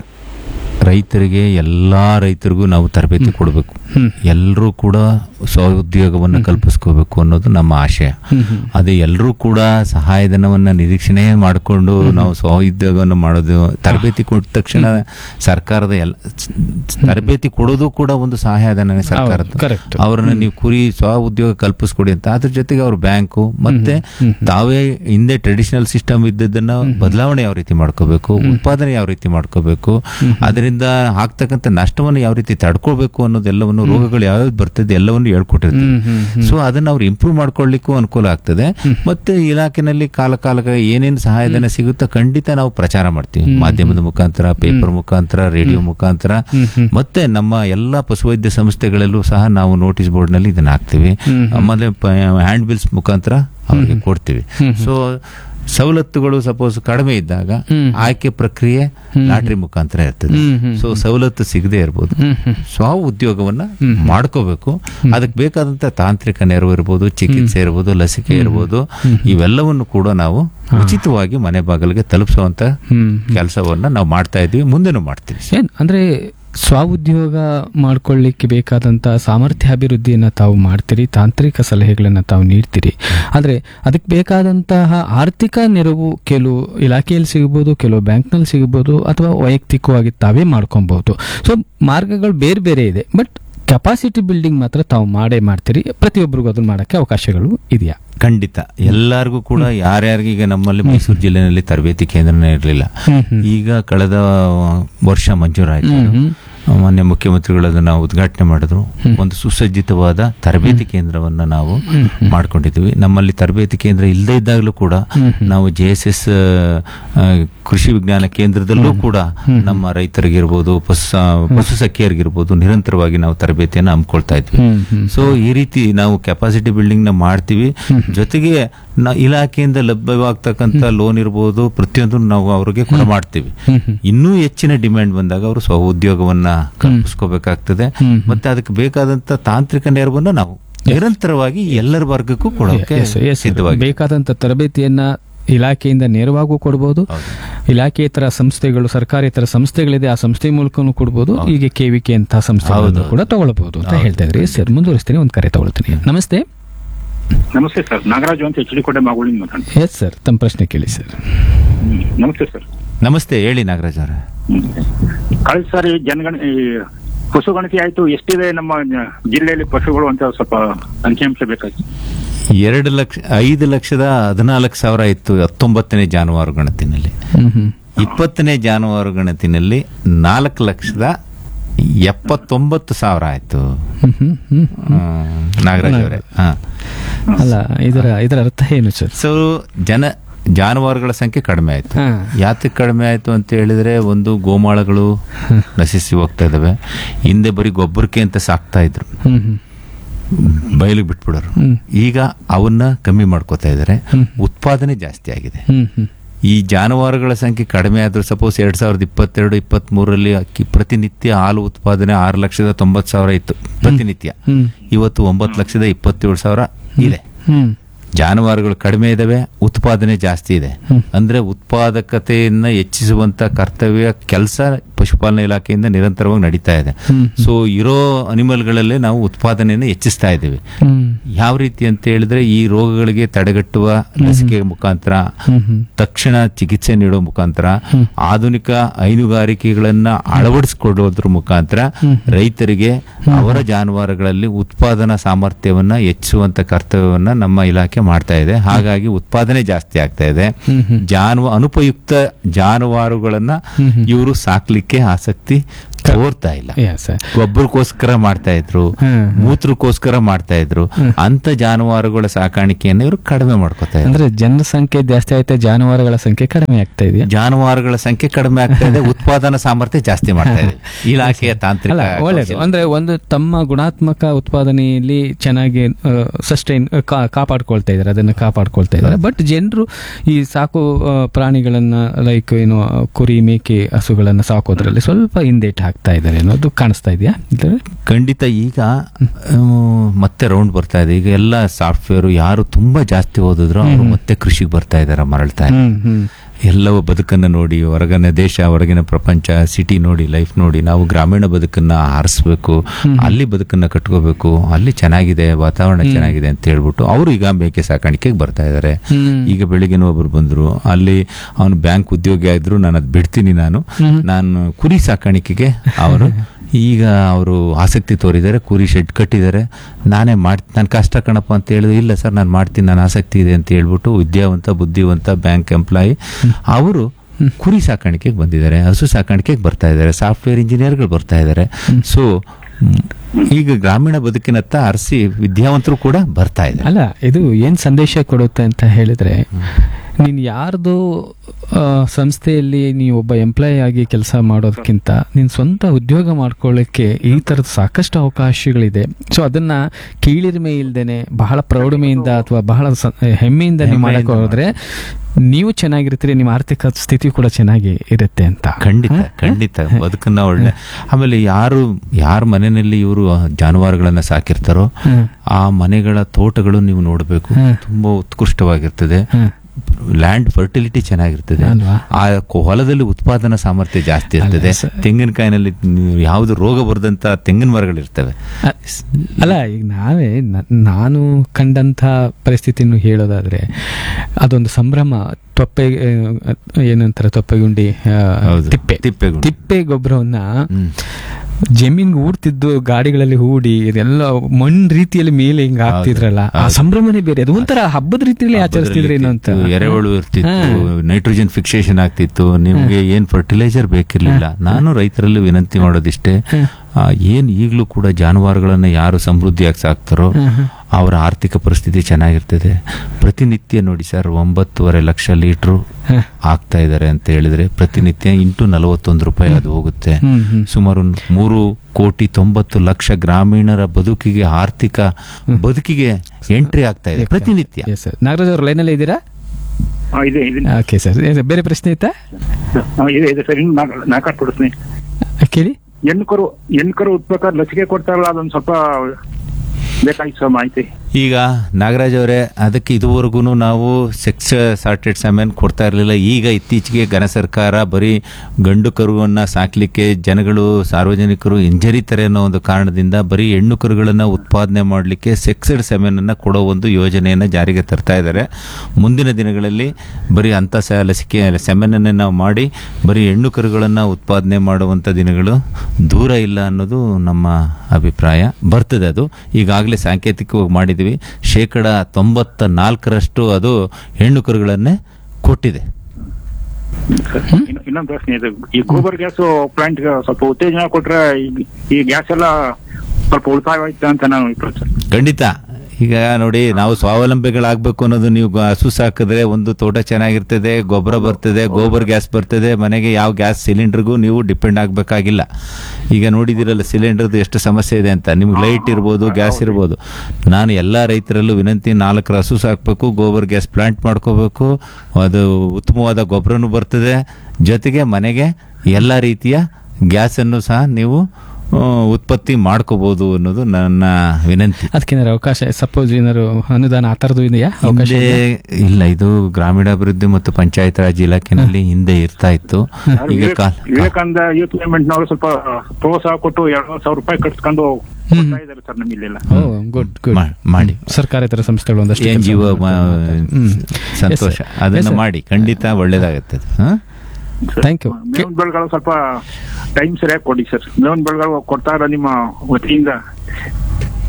Speaker 1: ರೈತರಿಗೆ ಎಲ್ಲ ರೈತರಿಗೂ ನಾವು ತರಬೇತಿ ಕೊಡಬೇಕು. ಎಲ್ಲರೂ ಕೂಡ ಸ್ವಉದ್ಯೋಗವನ್ನು ಕಲ್ಪಿಸ್ಕೋಬೇಕು ಅನ್ನೋದು ನಮ್ಮ ಆಶಯ. ಅದೇ ಎಲ್ಲರೂ ಕೂಡ ಸಹಾಯಧನವನ್ನ ನಿರೀಕ್ಷಣೆ ಮಾಡಿಕೊಂಡು ನಾವು ಸ್ವಉದ್ಯೋಗವನ್ನು ಮಾಡೋದು, ತರಬೇತಿ ಕೊಟ್ಟ ತಕ್ಷಣ ಸರ್ಕಾರದ ಎಲ್ಲ ತರಬೇತಿ ಕೊಡೋದು ಕೂಡ ಒಂದು ಸಹಾಯಧನ ಸರ್ಕಾರದ.
Speaker 3: ಕರೆಕ್ಟ್.
Speaker 1: ಅವ್ರನ್ನ ನೀವು ಕುರಿ ಸ್ವ ಉದ್ಯೋಗ ಕಲ್ಪಿಸ್ಕೊಡಿ ಅಂತ, ಅದ್ರ ಜೊತೆಗೆ ಅವ್ರ ಬ್ಯಾಂಕು ಮತ್ತೆ ತಾವೇ ಹಿಂದೆ ಟ್ರೆಡಿಷನಲ್ ಸಿಸ್ಟಮ್ ಇದ್ದದನ್ನ ಬದಲಾವಣೆ ಯಾವ ರೀತಿ ಮಾಡ್ಕೋಬೇಕು, ಉತ್ಪಾದನೆ ಯಾವ ರೀತಿ ಮಾಡ್ಕೋಬೇಕು, ಅದರಿಂದ ಆಗ್ತಕ್ಕಂಥ ನಷ್ಟವನ್ನು ಯಾವ ರೀತಿ ತಡ್ಕೊಳ್ಬೇಕು ಅನ್ನೋದೆಲ್ಲವನ್ನು, ರೋಗಗಳು ಯಾವ್ಯಾವ್ದು ಬರ್ತದೆ ಎಲ್ಲವನ್ನು ಹೇಳ್ಕೊಟ್ಟಿರ್ತೀವಿ. ಸೊ ಅದನ್ನ ಅವ್ರು ಇಂಪ್ರೂವ್ ಮಾಡ್ಕೊಳ್ಳಿಕ್ಕೂ ಅನುಕೂಲ ಆಗ್ತದೆ. ಮತ್ತೆ ಇಲಾಖೆನಲ್ಲಿ ಕಾಲ ಕಾಲಕ್ಕೆ ಏನೇನು ಸಹಾಯಧನ ಸಿಗುತ್ತೋ ಖಂಡಿತ ನಾವು ಪ್ರಚಾರ ಮಾಡ್ತೀವಿ, ಮಾಧ್ಯಮದ ಮುಖಾಂತರ, ಪೇಪರ್ ಮುಖಾಂತರ, ರೇಡಿಯೋ ಮುಖಾಂತರ, ಮತ್ತೆ ನಮ್ಮ ಎಲ್ಲಾ ಪಶುವೈದ್ಯ ಸಂಸ್ಥೆಗಳಲ್ಲೂ ಸಹ ನಾವು ನೋಟಿಸ್ ಬೋರ್ಡ್ ನಲ್ಲಿ ಇದನ್ನ ಹಾಕ್ತಿವಿ. ಆಮೇಲೆ ಹ್ಯಾಂಡ್ ಬಿಲ್ಸ್ ಮುಖಾಂತರ ಅವ್ರಿಗೆ ಕೊಡ್ತೀವಿ. ಸೊ ಸವಲತ್ತುಗಳು ಸಪೋಸ್ ಕಡಿಮೆ ಇದ್ದಾಗ ಆಯ್ಕೆ ಪ್ರಕ್ರಿಯೆ ಲಾಟ್ರಿ ಮುಖಾಂತರ ಇರ್ತದೆ. ಸೊ ಸವಲತ್ತು ಸಿಗದೆ ಇರ್ಬೋದು, ಸ್ವ ಉದ್ಯೋಗವನ್ನ ಮಾಡ್ಕೋಬೇಕು. ಅದಕ್ಕೆ ಬೇಕಾದಂತ ತಾಂತ್ರಿಕ ನೆರವು ಇರ್ಬೋದು, ಚಿಕಿತ್ಸೆ ಇರ್ಬೋದು, ಲಸಿಕೆ ಇರ್ಬೋದು, ಇವೆಲ್ಲವನ್ನು ಕೂಡ ನಾವು ಉಚಿತವಾಗಿ ಮನೆ ಬಾಗಿಲಿಗೆ ತಲುಪಿಸುವಂತ ಕೆಲಸವನ್ನ ನಾವು ಮಾಡ್ತಾ ಇದೀವಿ, ಮುಂದೆನೂ ಮಾಡ್ತೀವಿ.
Speaker 3: ಏನ್ ಅಂದ್ರೆ ಸ್ವಉದ್ಯೋಗ ಮಾಡ್ಕೊಳ್ಳಿಕ್ಕೆ ಬೇಕಾದಂಥ ಸಾಮರ್ಥ್ಯ ಅಭಿವೃದ್ಧಿಯನ್ನು ತಾವು ಮಾಡ್ತೀರಿ, ತಾಂತ್ರಿಕ ಸಲಹೆಗಳನ್ನು ತಾವು ನೀಡ್ತೀರಿ. ಆದರೆ ಅದಕ್ಕೆ ಬೇಕಾದಂತಹ ಆರ್ಥಿಕ ನೆರವು ಕೆಲವು ಇಲಾಖೆಯಲ್ಲಿ ಸಿಗ್ಬೋದು, ಕೆಲವು ಬ್ಯಾಂಕ್ನಲ್ಲಿ ಸಿಗ್ಬೋದು, ಅಥವಾ ವೈಯಕ್ತಿಕವಾಗಿ ತಾವೇ ಮಾಡ್ಕೊಬಹುದು. ಸೊ ಮಾರ್ಗಗಳು ಬೇರೆ ಬೇರೆ ಇದೆ. ಬಟ್ ಕೆಪಾಸಿಟಿ ಬಿಲ್ಡಿಂಗ್ ಮಾತ್ರ ತಾವು ಮಾಡೇ ಮಾಡ್ತೀರಿ. ಪ್ರತಿಯೊಬ್ಬರಿಗೂ ಅದನ್ನ ಮಾಡೋಕ್ಕೆ ಅವಕಾಶಗಳು ಇದೆಯಾ?
Speaker 1: ಖಂಡಿತ. ಎಲ್ಲರಿಗೂ ಕೂಡ ಯಾರ್ಯಾರಿಗೆ ಈಗ ನಮ್ಮಲ್ಲಿ ಮೈಸೂರು ಜಿಲ್ಲೆನಲ್ಲಿ ತರಬೇತಿ ಕೇಂದ್ರನೇ ಇರಲಿಲ್ಲ. ಈಗ ಕಳೆದ ವರ್ಷ ಮಂಜೂರಾಯಿತು. ಮಾನ್ಯ ಮುಖ್ಯಮಂತ್ರಿಗಳು ಅದನ್ನ ಉದ್ಘಾಟನೆ ಮಾಡಿದ್ರು. ಒಂದು ಸುಸಜ್ಜಿತವಾದ ತರಬೇತಿ ಕೇಂದ್ರವನ್ನ ನಾವು ಮಾಡ್ಕೊಂಡಿದ್ವಿ. ನಮ್ಮಲ್ಲಿ ತರಬೇತಿ ಕೇಂದ್ರ ಇಲ್ಲದೆ ಇದ್ದಾಗಲೂ ಕೂಡ ನಾವು ಜೆ ಎಸ್ ಎಸ್ ಕೃಷಿ ವಿಜ್ಞಾನ ಕೇಂದ್ರದಲ್ಲೂ ಕೂಡ ನಮ್ಮ ರೈತರಿಗಿರ್ಬೋದು, ಪಶು ಪಶು ಸಖಿಯರಿಗಿರ್ಬೋದು ನಿರಂತರವಾಗಿ ನಾವು ತರಬೇತಿಯನ್ನು ಹಮ್ಮಿಕೊಳ್ತಾ ಇದ್ವಿ. ಸೊ ಈ ರೀತಿ ನಾವು ಕೆಪಾಸಿಟಿ ಬಿಲ್ಡಿಂಗ್ ನ ಮಾಡ್ತೀವಿ. ಜೊತೆಗೆ ಇಲಾಖೆಯಿಂದ ಲಭ್ಯವಾಗ್ತಕ್ಕಂಥ ಲೋನ್ ಇರ್ಬೋದು, ಪ್ರತಿಯೊಂದು ನಾವು ಅವರಿಗೆ ಕೂಡ ಮಾಡ್ತೀವಿ. ಇನ್ನೂ ಹೆಚ್ಚಿನ ಡಿಮ್ಯಾಂಡ್ ಬಂದಾಗ ಅವರು ಸ್ವ ಉದ್ಯೋಗವನ್ನ ಕಲ್ಪಿಸ್ಕೋಬೇಕಾಗ್ತದೆ. ಮತ್ತೆ ಅದಕ್ಕೆ ಬೇಕಾದಂತ ತಾಂತ್ರಿಕ ನೆರವನ್ನ ನಾವು ನಿರಂತರವಾಗಿ ಎಲ್ಲರ ವರ್ಗಕ್ಕೂ ಕೊಡೋಕೆ ಸಿದ್ಧವಾಗಿ
Speaker 3: ಬೇಕಾದಂತ ತರಬೇತಿಯನ್ನ ಇಲಾಖೆಯಿಂದ ನೇರವಾಗೂ ಕೊಡಬಹುದು. ಇಲಾಖೆಯೇತರ ಸಂಸ್ಥೆಗಳು, ಸರ್ಕಾರೇತರ ಸಂಸ್ಥೆಗಳಿದೆ, ಆ ಸಂಸ್ಥೆ ಮೂಲಕನೂ ಕೊಡಬಹುದು. ಈಗ ಕೆವಿಕೆ ಅಂತ ಸಂಸ್ಥೆಗಳನ್ನು ಕೂಡ ತಗೊಳ್ಬಹುದು ಅಂತ ಹೇಳ್ತಾ ಇದ್ರಿ. ಸರ್ ಮುಂದುವರಿಸ್ತೀನಿ, ಒಂದು ಕರೆ ತಗೊಳ್ತೀನಿ. ನಮಸ್ತೆ.
Speaker 5: ನಮಸ್ತೆ ಸರ್, ನಾಗರಾಜು ಅಂತ ಎಚ್ ಡಿ ಕೋಟೆ ಮಾಗೋಳಿಂದ ಮಾತಾಡ್ತೀನಿ.
Speaker 3: ಎಸ್ ಸರ್, ತಮ್ಮ ಪ್ರಶ್ನೆ ಕೇಳಿ ಸರ್.
Speaker 5: ನಮಸ್ತೆ ಸರ್.
Speaker 1: ನಮಸ್ತೆ, ಹೇಳಿ ನಾಗರಾಜ್ ಅವರೇ.
Speaker 5: ಕಳೆದ ಸಾರಿ ಜನಗಣ ಈ ಪಶು ಗಣತಿ ಆಯ್ತು, ಎಷ್ಟಿದೆ ನಮ್ಮ ಜಿಲ್ಲೆಯಲ್ಲಿ ಪಶುಗಳು ಅಂತ ಸ್ವಲ್ಪ ಅಂಕಿಅಂಶ ಬೇಕಾಗಿ.
Speaker 1: ಎರಡು ಲಕ್ಷ ಐದು ಲಕ್ಷದ ಹದಿನಾಲ್ಕು ಸಾವಿರ ಇತ್ತು ಹತ್ತೊಂಬತ್ತನೇ ಜಾನುವಾರು ಗಣತಿನಲ್ಲಿ. ಇಪ್ಪತ್ತನೇ ಜಾನುವಾರು ಗಣತಿನಲ್ಲಿ ನಾಲ್ಕು ಲಕ್ಷದ ಎಪ್ಪತ್ತೊಂಬತ್ತು ಸಾವಿರ ಆಯ್ತು. ನಾಗರಾಜ್ ಅವರೇ, ಹಾ
Speaker 3: ಅಲ್ಲ, ಇದರ ಇದರ ಅರ್ಥ ಏನು ಸರ್?
Speaker 1: ಸೊ ಜನ ಜಾನುವಾರುಗಳ ಸಂಖ್ಯೆ ಕಡಿಮೆ ಆಯ್ತು. ಯಾತಕ್ಕೆ ಕಡಿಮೆ ಆಯ್ತು ಅಂತ ಹೇಳಿದ್ರೆ, ಒಂದು ಗೋಮಾಳಗಳು ನಶಿಸಿ ಹೋಗ್ತಾ ಇದಾವೆ. ಹಿಂದೆ ಬರೀ ಗೊಬ್ಬರಕ್ಕೆ ಅಂತ ಸಾಕ್ತಾ ಇದ್ರು, ಬಯಲಿಗೆ ಬಿಟ್ಬಿಡೋರು. ಈಗ ಅವನ್ನ ಕಮ್ಮಿ ಮಾಡ್ಕೋತಾ ಇದಾರೆ, ಉತ್ಪಾದನೆ ಜಾಸ್ತಿ ಆಗಿದೆ. ಈ ಜಾನುವಾರುಗಳ ಸಂಖ್ಯೆ ಕಡಿಮೆ ಆದ್ರೂ, ಸಪೋಸ್ ಎರಡ್ ಸಾವಿರದ ಇಪ್ಪತ್ತೆರಡು ಇಪ್ಪತ್ತ್ ಮೂರರಲ್ಲಿ ಪ್ರತಿನಿತ್ಯ ಹಾಲು ಉತ್ಪಾದನೆ ಆರು ಲಕ್ಷದ ತೊಂಬತ್ತು ಸಾವಿರ ಇತ್ತು ಪ್ರತಿನಿತ್ಯ. ಇವತ್ತು ಒಂಬತ್ತು ಲಕ್ಷದ ಇಪ್ಪತ್ತೇಳು ಸಾವಿರ ಇದೆ. ಜಾನುವಾರುಗಳು ಕಡಿಮೆ ಇದಾವೆ, ಉತ್ಪಾದನೆ ಜಾಸ್ತಿ ಇದೆ. ಅಂದ್ರೆ ಉತ್ಪಾದಕತೆಯನ್ನ ಹೆಚ್ಚಿಸುವಂತ ಕರ್ತವ್ಯ ಕೆಲಸ ಪಶುಪಾಲನಾ ಇಲಾಖೆಯಿಂದ ನಿರಂತರವಾಗಿ ನಡೀತಾ ಇದೆ. ಸೊ ಇರೋ ಅನಿಮಲ್ಗಳಲ್ಲೇ ನಾವು ಉತ್ಪಾದನೆಯನ್ನು ಹೆಚ್ಚಿಸ್ತಾ ಇದ್ದೀವಿ. ಯಾವ ರೀತಿ ಅಂತ ಹೇಳಿದ್ರೆ, ಈ ರೋಗಗಳಿಗೆ ತಡೆಗಟ್ಟುವ ಲಸಿಕೆ ಮುಖಾಂತರ, ತಕ್ಷಣ ಚಿಕಿತ್ಸೆ ನೀಡುವ ಮುಖಾಂತರ, ಆಧುನಿಕ ಹೈನುಗಾರಿಕೆಗಳನ್ನ ಅಳವಡಿಸಿಕೊಳ್ಳೋದ್ರ ಮುಖಾಂತರ ರೈತರಿಗೆ ಅವರ ಜಾನುವಾರುಗಳಲ್ಲಿ ಉತ್ಪಾದನಾ ಸಾಮರ್ಥ್ಯವನ್ನ ಹೆಚ್ಚಿಸುವಂತ ಕರ್ತವ್ಯವನ್ನ ನಮ್ಮ ಇಲಾಖೆ ಮಾಡ್ತಾ ಇದೆ. ಹಾಗಾಗಿ ಉತ್ಪಾದನೆ ಜಾಸ್ತಿ ಆಗ್ತಾ ಇದೆ. ಜಾನುವ ಅನುಪಯುಕ್ತ ಜಾನುವಾರುಗಳನ್ನ ಇವರು ಸಾಕ್ಲಿಕ್ಕೆ ಆಸಕ್ತಿ ತೋರ್ತಾ ಇಲ್ಲ.
Speaker 3: Yes, sir.
Speaker 1: ಗೊಬ್ಬರಕ್ಕೋಸ್ಕರ ಮಾಡ್ತಾ ಇದ್ರು,
Speaker 3: ಹ್ಮ್.
Speaker 1: ಮೂತ್ರಕ್ಕೋಸ್ಕರ ಮಾಡ್ತಾ ಇದ್ರು. ಅಂತ ಜಾನುವಾರುಗಳ ಸಾಕಾಣಿಕೆಯನ್ನು ಇವರು ಕಡಿಮೆ ಮಾಡ್ಕೊತಾ ಇದ್ರು.
Speaker 3: ಅಂದ್ರೆ ಜನರ ಸಂಖ್ಯೆ ಜಾಸ್ತಿ ಆಯ್ತಾ, ಜಾನುವಾರುಗಳ ಸಂಖ್ಯೆ ಕಡಿಮೆ ಆಗ್ತಾ ಇದೆಯಾ?
Speaker 1: ಜಾನುವಾರುಗಳ ಸಂಖ್ಯೆ ಕಡಿಮೆ ಆಗ್ತಾ ಇದೆ, ಉತ್ಪಾದನಾ ಸಾಮರ್ಥ್ಯ ಜಾಸ್ತಿ ಮಾಡ್ತಾ ಇದೆ ಇಲಾಖೆಯ ತಾಂತ್ರಿಕ.
Speaker 3: ಅಲ್ಲ, ಒಳ್ಳೇದು.
Speaker 1: ಕೌಶಲ್ಯ.
Speaker 3: ಅಂದ್ರೆ ಒಂದು ತಮ್ಮ ಗುಣಾತ್ಮಕ ಉತ್ಪಾದನೆಯಲ್ಲಿ ಚೆನ್ನಾಗಿ ಸಸ್ಟೈನ್ ಕಾಪಾಡ್ಕೊಳ್ತಾ ಇದ್ದಾರೆ, ಅದನ್ನ ಕಾಪಾಡ್ಕೊಳ್ತಾ ಇದ್ದಾರೆ. ಬಟ್ ಜನರು ಈ ಸಾಕು ಆ, ಪ್ರಾಣಿಗಳನ್ನ ಲೈಕ್ ಏನು ಕುರಿ, ಮೇಕೆ, ಹಸುಗಳನ್ನ ಸಾಕೋದ್ರಲ್ಲಿ ಸ್ವಲ್ಪ ಹಿಂದೇಟ್ ಹಾಕ್ತಾ ಇದ್ದಾರೆ ಅನ್ನೋದು ಕಾಣಿಸ್ತಾ ಇದೆಯಾ?
Speaker 1: ಖಂಡಿತ. ಈಗ ಹ್ಮ್, ಮತ್ತೆ ರೌಂಡ್ ಬರ್ತಾ ಇದೆ. ಈಗ ಎಲ್ಲ ಸಾಫ್ಟ್ವೇರ್ ಯಾರು ತುಂಬಾ ಜಾಸ್ತಿ ಓದಿದ್ರು ಅವರು ಮತ್ತೆ ಕೃಷಿಗೆ ಬರ್ತಾ ಇದಾರೆ, ಮರಳ್ತಾ ಇದ್ದಾರೆ.
Speaker 3: ಹ್ಮ್ ಹ್ಮ್
Speaker 1: ಎಲ್ಲವೂ ಬದುಕನ್ನು ನೋಡಿ, ಹೊರಗಿನ ದೇಶ, ಹೊರಗಿನ ಪ್ರಪಂಚ, ಸಿಟಿ ನೋಡಿ, ಲೈಫ್ ನೋಡಿ, ನಾವು ಗ್ರಾಮೀಣ ಬದುಕನ್ನ ಆರಿಸ್ಬೇಕು, ಅಲ್ಲಿ ಬದುಕನ್ನ ಕಟ್ಕೋಬೇಕು, ಅಲ್ಲಿ ಚೆನ್ನಾಗಿದೆ, ವಾತಾವರಣ ಚೆನ್ನಾಗಿದೆ ಅಂತ ಹೇಳ್ಬಿಟ್ಟು ಅವರು ಈಗ ಮೇಕೆ ಸಾಕಾಣಿಕೆಗೆ ಬರ್ತಾ ಇದ್ದಾರೆ. ಈಗ ಬೆಳಿಗ್ಗೆನೂ ಒಬ್ರು ಬಂದ್ರು, ಅಲ್ಲಿ ಅವನು ಬ್ಯಾಂಕ್ ಉದ್ಯೋಗಿ ಆದ್ರು, ನಾನು ಅದು ಬಿಡ್ತೀನಿ, ನಾನು ನಾನು ಕುರಿ ಸಾಕಾಣಿಕೆಗೆ ಅವರು ಈಗ ಅವರು ಆಸಕ್ತಿ ತೋರಿದ್ದಾರೆ. ಕುರಿ ಶೆಡ್ ಕಟ್ಟಿದ್ದಾರೆ. ನಾನೇ ಮಾಡ್ ನಾನು ಕಷ್ಟ ಕಣಪ್ಪ ಅಂತ ಹೇಳಿದ್ರು. ಇಲ್ಲ ಸರ್, ನಾನು ಮಾಡ್ತೀನಿ, ನಾನು ಆಸಕ್ತಿ ಇದೆ ಅಂತ ಹೇಳ್ಬಿಟ್ಟು ವಿದ್ಯಾವಂತ, ಬುದ್ಧಿವಂತ ಬ್ಯಾಂಕ್ ಎಂಪ್ಲಾಯಿ ಅವರು ಕುರಿ ಸಾಕಾಣಿಕೆಗೆ ಬಂದಿದ್ದಾರೆ, ಹಸು ಸಾಕಾಣಿಕೆಗೆ ಬರ್ತಾ ಇದ್ದಾರೆ, ಸಾಫ್ಟ್ವೇರ್ ಇಂಜಿನಿಯರ್ಗಳು ಬರ್ತಾ ಇದ್ದಾರೆ. ಸೊ ಈಗ ಗ್ರಾಮೀಣ ಬದುಕಿನತ್ತ ಅರಸಿ ವಿದ್ಯಾವಂತರು ಕೂಡ ಬರ್ತಾ ಇದ್ದಾರೆ.
Speaker 3: ಅಲ್ಲ, ಇದು ಏನ್ ಸಂದೇಶ ಕೊಡುತ್ತೆ ಅಂತ ಹೇಳಿದ್ರೆ, ನೀನ್ ಯಾರ್ದು ಆ, ಸಂಸ್ಥೆಯಲ್ಲಿ ನೀವು ಒಬ್ಬ ಎಂಪ್ಲಾಯಿ ಆಗಿ ಕೆಲಸ ಮಾಡೋದಕ್ಕಿಂತ ನೀನ್ ಸ್ವಂತ ಉದ್ಯೋಗ ಮಾಡ್ಕೊಳ್ಳಿಕ್ಕೆ ಈ ತರದ ಸಾಕಷ್ಟು ಅವಕಾಶಗಳಿದೆ. ಸೊ ಅದನ್ನ ಕೀಳಿರಿಮೆ ಇಲ್ದೇನೆ ಬಹಳ ಪ್ರೌಢಮೆಯಿಂದ ಅಥವಾ ಬಹಳ ಸ- ಹೆಮ್ಮೆಯಿಂದ ನೀವು ಮಾಡಕ್ ಹೋದ್ರೆ ನೀವು ಚೆನ್ನಾಗಿರ್ತೀರಿ, ನಿಮ್ಮ ಆರ್ಥಿಕ ಸ್ಥಿತಿ ಕೂಡ ಚೆನ್ನಾಗಿ ಇರುತ್ತೆ ಅಂತ.
Speaker 1: ಖಂಡಿತ ಖಂಡಿತ ಬದುಕನ್ನ ಒಳ್ಳೆ. ಆಮೇಲೆ ಯಾರು ಯಾರ ಮನೆಯಲ್ಲಿ ಇವರು ಜಾನುವಾರುಗಳನ್ನ ಸಾಕಿರ್ತಾರೋ ಆ ಮನೆಗಳ ತೋಟಗಳು ನೀವು ನೋಡಬೇಕು, ತುಂಬಾ ಉತ್ಕೃಷ್ಟವಾಗಿರ್ತದೆ. ಲ್ಯಾಂಡ್ ಫರ್ಟಿಲಿಟಿ ಚೆನ್ನಾಗಿರ್ತದೆ,
Speaker 3: ಅಲ್ವಾ?
Speaker 1: ಆ ಕೊ- ಹೊಲದಲ್ಲಿ ಉತ್ಪಾದನಾ ಸಾಮರ್ಥ್ಯ ಜಾಸ್ತಿ ಇರ್ತದೆ. ತೆಂಗಿನಕಾಯಿನಲ್ಲಿ ಯಾವ್ದು ರೋಗ ಬರದಂತ ತೆಂಗಿನ ಮರಗಳಿರ್ತವೆ.
Speaker 3: ಅಲ್ಲ, ಈಗ ನಾವೇ ನ- ನಾನು ಕಂಡಂಥ ಪರಿಸ್ಥಿತಿಯನ್ನು ಹೇಳೋದಾದ್ರೆ ಅದೊಂದು ಸಂಭ್ರಮ. ತೊಪ್ಪೆ ಆ, ಏನಂತಾರೆ, ತೊಪ್ಪೆಗುಂಡಿ ಆ,
Speaker 1: ಹೌದು,
Speaker 3: ತಿಪ್ಪೆ
Speaker 1: ತಿಪ್ಪೆಗುಂಡಿ.
Speaker 3: ತಿಪ್ಪೆ ಗೊಬ್ಬರವನ್ನ
Speaker 1: ಹ್ಮ್.
Speaker 3: ಜಮೀನ್ಗೆ ಊಡ್ತಿದ್ದು ಗಾಡಿಗಳಲ್ಲಿ ಹೂಡಿ ಇದೆಲ್ಲ ಮಣ್ಣು ರೀತಿಯಲ್ಲಿ ಮೇಲೆ ಹಿಂಗ ಹಾಕ್ತಿದ್ರಲ್ಲ, ಆ ಸಂಭ್ರಮನೇ ಬೇರೆ. ಅದು ಒಂಥರ ಹಬ್ಬದ ರೀತಿಯಲ್ಲಿ ಆಚರಿಸ್ತಿದ್ರೇನು ಅಂತ.
Speaker 1: ಎರೆಹುಳು ಇರ್ತಿತ್ತು, ನೈಟ್ರೋಜನ್ ಫಿಕ್ಸೇಷನ್ ಆಗ್ತಿತ್ತು, ನಿಮ್ಗೆ ಏನ್ ಫರ್ಟಿಲೈಸರ್ ಬೇಕಿರ್ಲಿಲ್ಲ. ನಾನು ರೈತರಲ್ಲಿ ವಿನಂತಿ ಮಾಡೋದಿಷ್ಟೇ, ಆ, ಏನ್ ಈಗಲೂ ಕೂಡ ಜಾನುವಾರುಗಳನ್ನ ಯಾರು ಸಮೃದ್ಧಿಯಾಗಿ ಸಾಕ್ತಾರೋ ಅವರ ಆರ್ಥಿಕ ಪರಿಸ್ಥಿತಿ ಚೆನ್ನಾಗಿರ್ತದೆ. ಪ್ರತಿನಿತ್ಯ ನೋಡಿ ಸರ್, ಒಂಬತ್ತುವರೆ ಲಕ್ಷ ಲೀಟ್ರು ಆಗ್ತಾ ಇದ್ದಾರೆ ಅಂತ ಹೇಳಿದ್ರೆ ಪ್ರತಿನಿತ್ಯ ಇಂಟು ನಲವತ್ತೊಂದು ರೂಪಾಯಿ ಅದು ಹೋಗುತ್ತೆ. ಸುಮಾರು ಮೂರು ಕೋಟಿ ತೊಂಬತ್ತು ಲಕ್ಷ ಗ್ರಾಮೀಣರ ಬದುಕಿಗೆ, ಆರ್ಥಿಕ ಬದುಕಿಗೆ ಎಂಟ್ರಿ ಆಗ್ತಾ ಇದೆ ಪ್ರತಿನಿತ್ಯ.
Speaker 3: ನಾಗರಾಜ್ ಅವ್ರ ಲೈನಲ್ಲಿ ಇದ್ದೀರಾ?
Speaker 5: ಹಾ, ಇದೆ ಇದೆ
Speaker 3: ಓಕೆ ಸರ್, ಬೇರೆ ಪ್ರಶ್ನೆ ಇತ್ತಾ?
Speaker 5: ಹಾ, ಇದೆ ಇದೆ ಸರ್. ಇನ್ನು ನಾಲ್ಕಾರು ಕೊಡಿಸ್ತೀನಿ.
Speaker 3: ಕೇಳಿ.
Speaker 5: ಹೆಣ್ಕರು ಹೆಣ್ಕರು ಉತ್ಬೇಕಾದ್ರೆ ಲಸಿಕೆ ಕೊಡ್ತಾರಲ್ಲ, ಅದೊಂದು ಸ್ವಲ್ಪ ಬೇಕಾಗಿತ್ತು ಸರ್ ಮಾಹಿತಿ.
Speaker 1: ಈಗ ನಾಗರಾಜ್ ಅವರೇ, ಅದಕ್ಕೆ ಇದುವರೆಗೂ ನಾವು ಸೆಕ್ಸ್ ಸಾರ್ಟೆಡ್ ಸೆಮೆನ್ ಕೊಡ್ತಾ ಇರಲಿಲ್ಲ. ಈಗ ಇತ್ತೀಚೆಗೆ ಘನ ಸರ್ಕಾರ ಬರೀ ಗಂಡು ಕರುವನ್ನ ಸಾಕ್ಲಿಕ್ಕೆ ಜನಗಳು, ಸಾರ್ವಜನಿಕರು ಹಿಂಜರಿತಾರೆ ಅನ್ನೋ ಒಂದು ಕಾರಣದಿಂದ ಬರೀ ಹೆಣ್ಣು ಕರುಗಳನ್ನ ಉತ್ಪಾದನೆ ಮಾಡಲಿಕ್ಕೆ ಸೆಕ್ಸೆಡ್ ಸೆಮೆನ್ ಅನ್ನ ಕೊಡೋ ಒಂದು ಯೋಜನೆಯನ್ನ ಜಾರಿಗೆ ತರ್ತಾ ಇದ್ದಾರೆ. ಮುಂದಿನ ದಿನಗಳಲ್ಲಿ ಬರೀ ಅಂತ ಸ ಲಸಿಕೆ ಸೆಮೆನ್ ಅನ್ನೇ ನಾವು ಮಾಡಿ ಬರೀ ಹೆಣ್ಣು ಕರುಗಳನ್ನ ಉತ್ಪಾದನೆ ಮಾಡುವಂತ ದಿನಗಳು ದೂರ ಇಲ್ಲ ಅನ್ನೋದು ನಮ್ಮ ಅಭಿಪ್ರಾಯ. ಬರ್ತದೆ, ಅದು ಈಗಾಗಲೇ ಸಾಂಕೇತಿಕವಾಗಿ ಮಾಡಿದ್ವಿ. ಶೇಕಡ ತೊಂಬತ್ತ ನಾಲ್ಕರಷ್ಟು ಅದು ಹೆಣ್ಣು ಕರುಗಳನ್ನೇ ಕೊಟ್ಟಿದೆ.
Speaker 5: ಇನ್ನು- ಇನ್ನೊಂದು ಪ್ರಶ್ನೆ ಇದೆ. ಈ ಗೋಬರ್ ಗ್ಯಾಸ್ ಪ್ಲಾಂಟ್ ಸ್ವಲ್ಪ ಉತ್ತೇಜನ ಕೊಟ್ರೆ ಈ- ಈ ಗ್ಯಾಸ್ ಎಲ್ಲ ಸ್ವಲ್ಪ ಉಳಿತಾಯ ಆಯ್ತಾ ಅಂತ ನಾನು ಸರ್.
Speaker 1: ಖಂಡಿತ. ಈಗ ನೋಡಿ, ನಾವು ಸ್ವಾವಲಂಬಿಗಳಾಗಬೇಕು ಅನ್ನೋದು, ನೀವು ಗ- ಹಸು ಸಾಕಿದ್ರೆ ಒಂದು ತೋಟ ಚೆನ್ನಾಗಿರ್ತದೆ, ಗೊಬ್ಬರ ಬರ್ತದೆ, ಗೋಬರ್ ಗ್ಯಾಸ್ ಬರ್ತದೆ, ಮನೆಗೆ ಯಾವ ಗ್ಯಾಸ್ ಸಿಲಿಂಡರ್ಗೂ ನೀವು ಡಿಪೆಂಡ್ ಆಗಬೇಕಾಗಿಲ್ಲ. ಈಗ ನೋಡಿದಿರಲ್ಲ ಸಿಲಿಂಡರ್ದು ಎಷ್ಟು ಸಮಸ್ಯೆ ಇದೆ ಅಂತ. ನಿಮ್ಗೆ ಲೈಟ್ ಇರ್ಬೋದು, ಗ್ಯಾಸ್ ಇರ್ಬೋದು. ನಾನು ಎಲ್ಲ ರೈತರಲ್ಲೂ ವಿನಂತಿ, ನಾಲ್ಕರ ಹಸು ಸಾಕಬೇಕು, ಗೋಬರ್ ಗ್ಯಾಸ್ ಪ್ಲಾಂಟ್ ಮಾಡ್ಕೋಬೇಕು, ಅದು ಉತ್ತಮವಾದ ಗೊಬ್ಬರನೂ ಬರ್ತದೆ, ಜೊತೆಗೆ ಮನೆಗೆ ಎಲ್ಲ ರೀತಿಯ ಗ್ಯಾಸನ್ನು ಸಹ ನೀವು ಆ, ಉತ್ಪತ್ತಿ ಮಾಡ್ಕೋಬಹುದು ಅನ್ನೋದು ನನ್ನ ವಿನಂತಿ.
Speaker 3: ಅದಕ್ಕೇನಾರು ಅವಕಾಶ, ಸಪೋಸ್ ಏನಾರು ಅನುದಾನ ಆ ಥರದ್ದು ಇದೆಯಾ? ಅವಕಾಶ
Speaker 1: ಹಿಂದೆ ಇಲ್ಲ, ಇದು ಗ್ರಾಮೀಣಾಭಿವೃದ್ಧಿ ಮತ್ತು ಪಂಚಾಯತ್ ರಾಜ್ ಇಲಾಖೆನಲ್ಲಿ ಹಿಂದೆ ಇರ್ತಾ ಇತ್ತು. ಈಗ ಕಾಲ
Speaker 5: ವಿವೇಕಾನಂದ ಯೂತ್ ಮೂವ್ಮೆಂಟ್ನವರು ಸ್ವಲ್ಪ ಪ್ರೋತ್ಸಾಹ ಕೊಟ್ಟು ಎರಡು ಸಾವಿರ ರೂಪಾಯಿ ಕಟ್ಸ್ಕೊಂಡು ಕೊಡ್ತಾ ಇದ್ದಾರೆ ಸರ್ ನಮ್ಮಿಲ್ಲೆಲ್ಲ.
Speaker 3: ಓ, ಗುಡ್ ಗುಡ್.
Speaker 1: ಮಾ- ಮಾಡಿ
Speaker 3: ಸರ್ಕಾರೇತರ ಸಂಸ್ಥೆಗಳು ಒಂದಷ್ಟು
Speaker 1: ಎನ್ ಜಿ ಒ
Speaker 3: ಹ್ಮ್.
Speaker 1: ಸಂತೋಷ,
Speaker 3: Yes, sir.
Speaker 1: ಅದನ್ನ
Speaker 3: Yes, sir.
Speaker 1: ಮಾಡಿ, ಖಂಡಿತ ಒಳ್ಳೇದಾಗತ್ತೆ. ಹ?
Speaker 3: Thank you.
Speaker 5: ಮೇವಿನ ಬೆಳೆಗಳು ಸ್ವಲ್ಪ ಟೈಮ್ ಸರಿಯಾಗಿ ಕೊಡಿ ಸರ್. ಮೇವಿನ ಬೆಳೆಗಳು ಕೊಡ್ತಾ ಇಲ್ಲ ನಿಮ್ಮ ವತಿಯಿಂದ.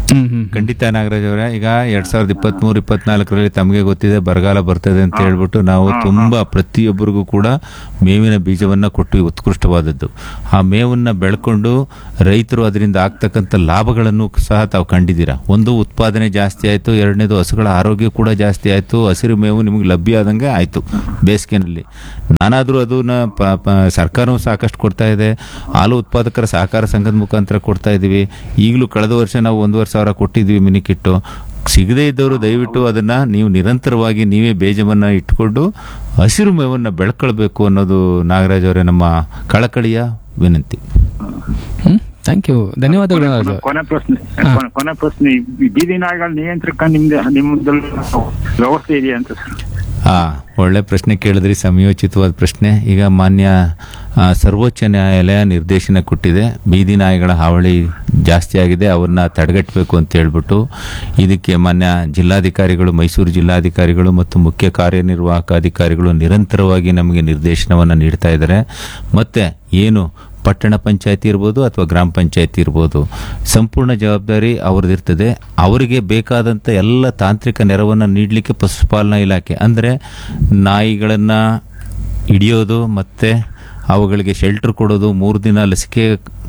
Speaker 3: ಹ್ಮ್ ಹ್ಮ್
Speaker 1: ಖಂಡಿತ ನಾಗರಾಜ್ ಅವರೇ, ಈಗ ಎರಡ್ ಸಾವಿರದ ಇಪ್ಪತ್ತ್ ಮೂರು ಇಪ್ಪತ್ನಾಲ್ಕರಲ್ಲಿ ತಮಗೆ ಗೊತ್ತಿದೆ ಬರಗಾಲ ಬರ್ತದೆ ಅಂತ ಹೇಳ್ಬಿಟ್ಟು ನಾವು ತುಂಬಾ ಪ್ರತಿಯೊಬ್ಬರಿಗೂ ಕೂಡ ಮೇವಿನ ಬೀಜವನ್ನ ಕೊಟ್ಟು ಉತ್ಕೃಷ್ಟವಾದದ್ದು. ಆ ಮೇವನ್ನ ಬೆಳ್ಕೊಂಡು ರೈತರು ಅದರಿಂದ ಆಗ್ತಕ್ಕಂಥ ಲಾಭಗಳನ್ನು ಸಹ ತಾವು ಕಂಡಿದ್ದೀರಾ. ಒಂದು ಉತ್ಪಾದನೆ ಜಾಸ್ತಿ ಆಯ್ತು, ಎರಡನೇದು ಹಸುಗಳ ಆರೋಗ್ಯ ಕೂಡ ಜಾಸ್ತಿ ಆಯ್ತು, ಹಸಿರು ಮೇವು ನಿಮಗೆ ಲಭ್ಯ ಆದಂಗೆ ಆಯ್ತು ಬೇಸಿಗೆನಲ್ಲಿ. ನಾನಾದ್ರೂ ಅದನ್ನ ಸರ್ಕಾರವೂ ಸಾಕಷ್ಟು ಕೊಡ್ತಾ ಇದೆ, ಹಾಲು ಉತ್ಪಾದಕರ ಸಹಕಾರ ಸಂಘದ ಮುಖಾಂತರ ಕೊಡ್ತಾ ಇದೀವಿ. ಈಗಲೂ ಕಳೆದ ವರ್ಷ ನಾವು ಒಂದೂವರೆ ಸಾವಿರ ಕೊಟ್ಟಿದ್ವಿ ಮಿನಿ ಕಿಟ್ಟು. ಸಿಗದೇ ಇದ್ದವರು ದಯವಿಟ್ಟು ಅದನ್ನ ನೀವು ನಿರಂತರವಾಗಿ ನೀವೇ ಬೇಜವನ್ನ ಇಟ್ಕೊಂಡು ಹಸಿರು ಮೇವನ್ನ ಬೆಳ್ಕೊಳ್ಬೇಕು ಅನ್ನೋದು ನಾಗರಾಜ್ ಅವರೇ ನಮ್ಮ ಕಳಕಳಿಯ ವಿನಂತಿ.
Speaker 3: ಹ್ಮ್ ಥ್ಯಾಂಕ್ ಯು, ಧನ್ಯವಾದಗಳು ನಾಗರಾಜ್ ಅವರೇ.
Speaker 5: ಕೊನೆ ಪ್ರಶ್ನೆ ಕೊನೆ- ಕೊನೆ ಪ್ರಶ್ನೆ, ಈ ಬೀದಿ ನಾಯಿಗಳ ನಿಯಂತ್ರಕ ನಿಮ್ದು ನಿಮ್ಮದಲ್ಲಿ ವ್ಯವಸ್ಥೆ ಇದೆಯಾ ಅಂತ ಸರ್?
Speaker 1: ಹಾ, ಒಳ್ಳೆ ಪ್ರಶ್ನೆ ಕೇಳಿದ್ರಿ, ಸಮಯೋಚಿತವಾದ ಪ್ರಶ್ನೆ. ಈಗ ಮಾನ್ಯ ಆ, ಸರ್ವೋಚ್ಚ ನ್ಯಾಯಾಲಯ ನಿರ್ದೇಶನ ಕೊಟ್ಟಿದೆ, ಬೀದಿ ನಾಯಿಗಳ ಹಾವಳಿ ಜಾಸ್ತಿ ಆಗಿದೆ, ಅವ್ರನ್ನ ತಡೆಗಟ್ಟಬೇಕು ಅಂತ ಹೇಳ್ಬಿಟ್ಟು. ಇದಕ್ಕೆ ಮಾನ್ಯ ಜಿಲ್ಲಾಧಿಕಾರಿಗಳು, ಮೈಸೂರು ಜಿಲ್ಲಾಧಿಕಾರಿಗಳು ಮತ್ತು ಮುಖ್ಯ ಕಾರ್ಯನಿರ್ವಾಹಕ ಅಧಿಕಾರಿಗಳು ನಿರಂತರವಾಗಿ ನಮಗೆ ನಿರ್ದೇಶನವನ್ನು ನೀಡ್ತಾ ಇದ್ದಾರೆ. ಮತ್ತೆ ಏನು ಪಟ್ಟಣ ಪಂಚಾಯತಿ ಇರ್ಬೋದು ಅಥವಾ ಗ್ರಾಮ ಪಂಚಾಯತಿ ಇರ್ಬೋದು, ಸಂಪೂರ್ಣ ಜವಾಬ್ದಾರಿ ಅವ್ರದ್ದಿರ್ತದೆ. ಅವರಿಗೆ ಬೇಕಾದಂಥ ಎಲ್ಲ ತಾಂತ್ರಿಕ ನೆರವನ್ನು ನೀಡಲಿಕ್ಕೆ ಪಶುಪಾಲನಾ ಇಲಾಖೆ, ಅಂದರೆ ನಾಯಿಗಳನ್ನು ಹಿಡಿಯೋದು ಮತ್ತು ಅವುಗಳಿಗೆ ಶೆಲ್ಟರ್ ಕೊಡೋದು, ಮೂರು ದಿನ ಲಸಿಕೆ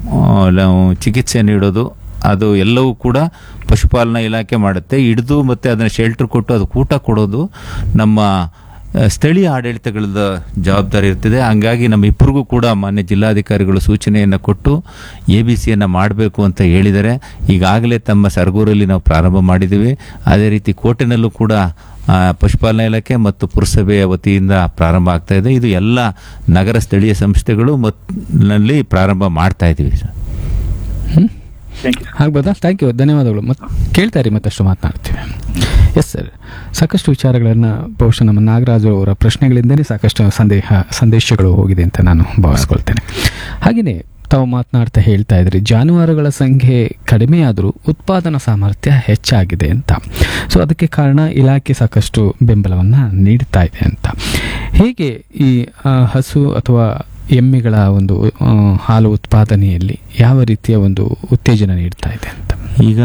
Speaker 1: ಚಿಕಿತ್ಸೆ ನೀಡೋದು, ಅದು ಎಲ್ಲವೂ ಕೂಡ ಪಶುಪಾಲನಾ ಇಲಾಖೆ ಮಾಡುತ್ತೆ. ಹಿಡಿದು ಮತ್ತು ಅದನ್ನು ಶೆಲ್ಟರ್ ಕೊಟ್ಟು ಅದು ಊಟ ಕೊಡೋದು ನಮ್ಮ ಸ್ಥಳೀಯ ಆಡಳಿತಗಳದ ಜವಾಬ್ದಾರಿ ಇರ್ತದೆ. ಹಂಗಾಗಿ ನಮ್ಮ ಇಬ್ಬರಿಗೂ ಕೂಡ ಮಾನ್ಯ ಜಿಲ್ಲಾಧಿಕಾರಿಗಳು ಸೂಚನೆಯನ್ನು ಕೊಟ್ಟು ಎ ಬಿ ಸಿಯನ್ನು ಮಾಡಬೇಕು ಅಂತ ಹೇಳಿದ್ದಾರೆ. ಈಗಾಗಲೇ ತಮ್ಮ ಸರಗೂರಲ್ಲಿ ನಾವು ಪ್ರಾರಂಭ ಮಾಡಿದ್ದೀವಿ. ಅದೇ ರೀತಿ ಕೋಟೆನಲ್ಲೂ ಕೂಡ ಪಶುಪಾಲನಾ ಇಲಾಖೆ ಮತ್ತು ಪುರಸಭೆಯ ವತಿಯಿಂದ ಪ್ರಾರಂಭ ಆಗ್ತಾ ಇದೆ. ಇದು ಎಲ್ಲ ನಗರ ಸ್ಥಳೀಯ ಸಂಸ್ಥೆಗಳು ನಲ್ಲಿ ಪ್ರಾರಂಭ ಮಾಡ್ತಾ ಇದ್ದೀವಿ ಸರ್.
Speaker 3: ಹ್ಮ್ ಆಗ್ಬೋದಾ? ಥ್ಯಾಂಕ್ ಯು, ಧನ್ಯವಾದಗಳು. ಮತ್ತೆ ಕೇಳ್ತಾ ಇರಿ, ಮತ್ತಷ್ಟು ಮಾತನಾಡ್ತೀವಿ. ಎಸ್ ಸರ್, ಸಾಕಷ್ಟು ವಿಚಾರಗಳನ್ನು ಬಹುಶಃ ನಮ್ಮ ನಾಗರಾಜು ಅವರ ಪ್ರಶ್ನೆಗಳಿಂದಲೇ ಸಾಕಷ್ಟು ಸಂದೇಹ ಸಂದೇಶಗಳು ಹೋಗಿದೆ ಅಂತ ನಾನು ಭಾವಿಸ್ಕೊಳ್ತೇನೆ. ಹಾಗೆಯೇ ತಾವು ಮಾತನಾಡ್ತಾ ಹೇಳ್ತಾ ಇದ್ರಿ, ಜಾನುವಾರುಗಳ ಸಂಖ್ಯೆ ಕಡಿಮೆಯಾದರೂ ಉತ್ಪಾದನಾ ಸಾಮರ್ಥ್ಯ ಹೆಚ್ಚಾಗಿದೆ ಅಂತ. ಸೊ ಅದಕ್ಕೆ ಕಾರಣ ಇಲಾಖೆ ಸಾಕಷ್ಟು ಬೆಂಬಲವನ್ನು ನೀಡ್ತಾ ಇದೆ ಅಂತ. ಹೇಗೆ ಈ ಹಸು ಅಥವಾ ಎಮ್ಮೆಗಳ ಒಂದು ಹಾಲು ಉತ್ಪಾದನೆಯಲ್ಲಿ ಯಾವ ರೀತಿಯ ಒಂದು ಉತ್ತೇಜನ ನೀಡ್ತಾ ಇದೆ ಅಂತ?
Speaker 1: ಈಗ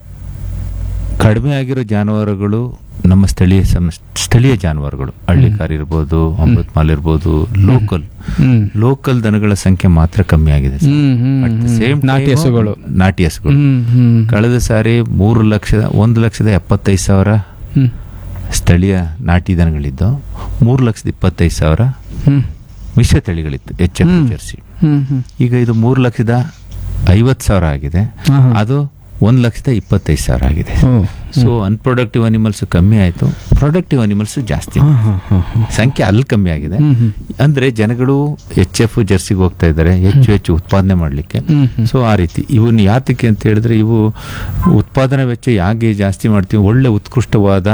Speaker 1: ಕಡಿಮೆ ಆಗಿರೋ ಜಾನುವಾರುಗಳು ನಮ್ಮ ಸ್ಥಳೀಯ ಸ್ಥಳೀಯ ಜಾನುವಾರುಗಳು, ಹಳ್ಳಿಕಾರ್ ಇರ್ಬೋದು, ಅಮೃತ್ ಮಾಲ್ ಇರ್ಬೋದು, ಲೋಕಲ್ ಲೋಕಲ್ ದನಗಳ ಸಂಖ್ಯೆ ಮಾತ್ರ ಕಮ್ಮಿ ಆಗಿದೆ.
Speaker 3: ನಾಟಿ ಹಸುಗಳು
Speaker 1: ನಾಟಿ ಹಸುಗಳು ಕಳೆದ ಸಾರಿ ಮೂರು ಲಕ್ಷದ ಒಂದು ಲಕ್ಷದ ಎಪ್ಪತ್ತೈದು ಸಾವಿರ ಸ್ಥಳೀಯ ನಾಟಿ ದನಗಳಿದ್ದು, ಮೂರು ಲಕ್ಷದ ಇಪ್ಪತ್ತೈದು ಸಾವಿರ ಮಿಶ್ರ ತಳಿಗಳಿತ್ತು, ಎಚ್ ಎಫ್ ಜರ್ಸಿ. ಈಗ ಇದು ಮೂರು ಲಕ್ಷದ ಐವತ್ತು ಸಾವಿರ ಆಗಿದೆ, ಅದು ಒಂದು ಲಕ್ಷದ ಇಪ್ಪತ್ತೈದು ಸಾವಿರ ಆಗಿದೆ. ಸೊ ಅನ್ಪ್ರೊಡಕ್ಟಿವ್ ಅನಿಮಲ್ಸ್ ಕಮ್ಮಿ ಆಯಿತು, ಪ್ರೊಡಕ್ಟಿವ್ ಅನಿಮಲ್ಸ್ ಜಾಸ್ತಿ, ಸಂಖ್ಯೆ ಅಲ್ಲಿ ಕಮ್ಮಿ ಆಗಿದೆ. ಅಂದ್ರೆ ಜನಗಳು ಎಚ್ ಎಫ್ ಜರ್ಸಿಗೆ ಹೋಗ್ತಾ ಇದ್ದಾರೆ ಹೆಚ್ಚು ಹೆಚ್ಚು ಉತ್ಪಾದನೆ ಮಾಡಲಿಕ್ಕೆ. ಸೊ ಆ ರೀತಿ ಇವನ್ನ ಯಾತಕ್ಕೆ ಅಂತ ಹೇಳಿದ್ರೆ, ಇವು ಉತ್ಪಾದನಾ ವೆಚ್ಚ ಯಾಕೆ ಜಾಸ್ತಿ ಮಾಡ್ತೀವಿ, ಒಳ್ಳೆ ಉತ್ಕೃಷ್ಟವಾದ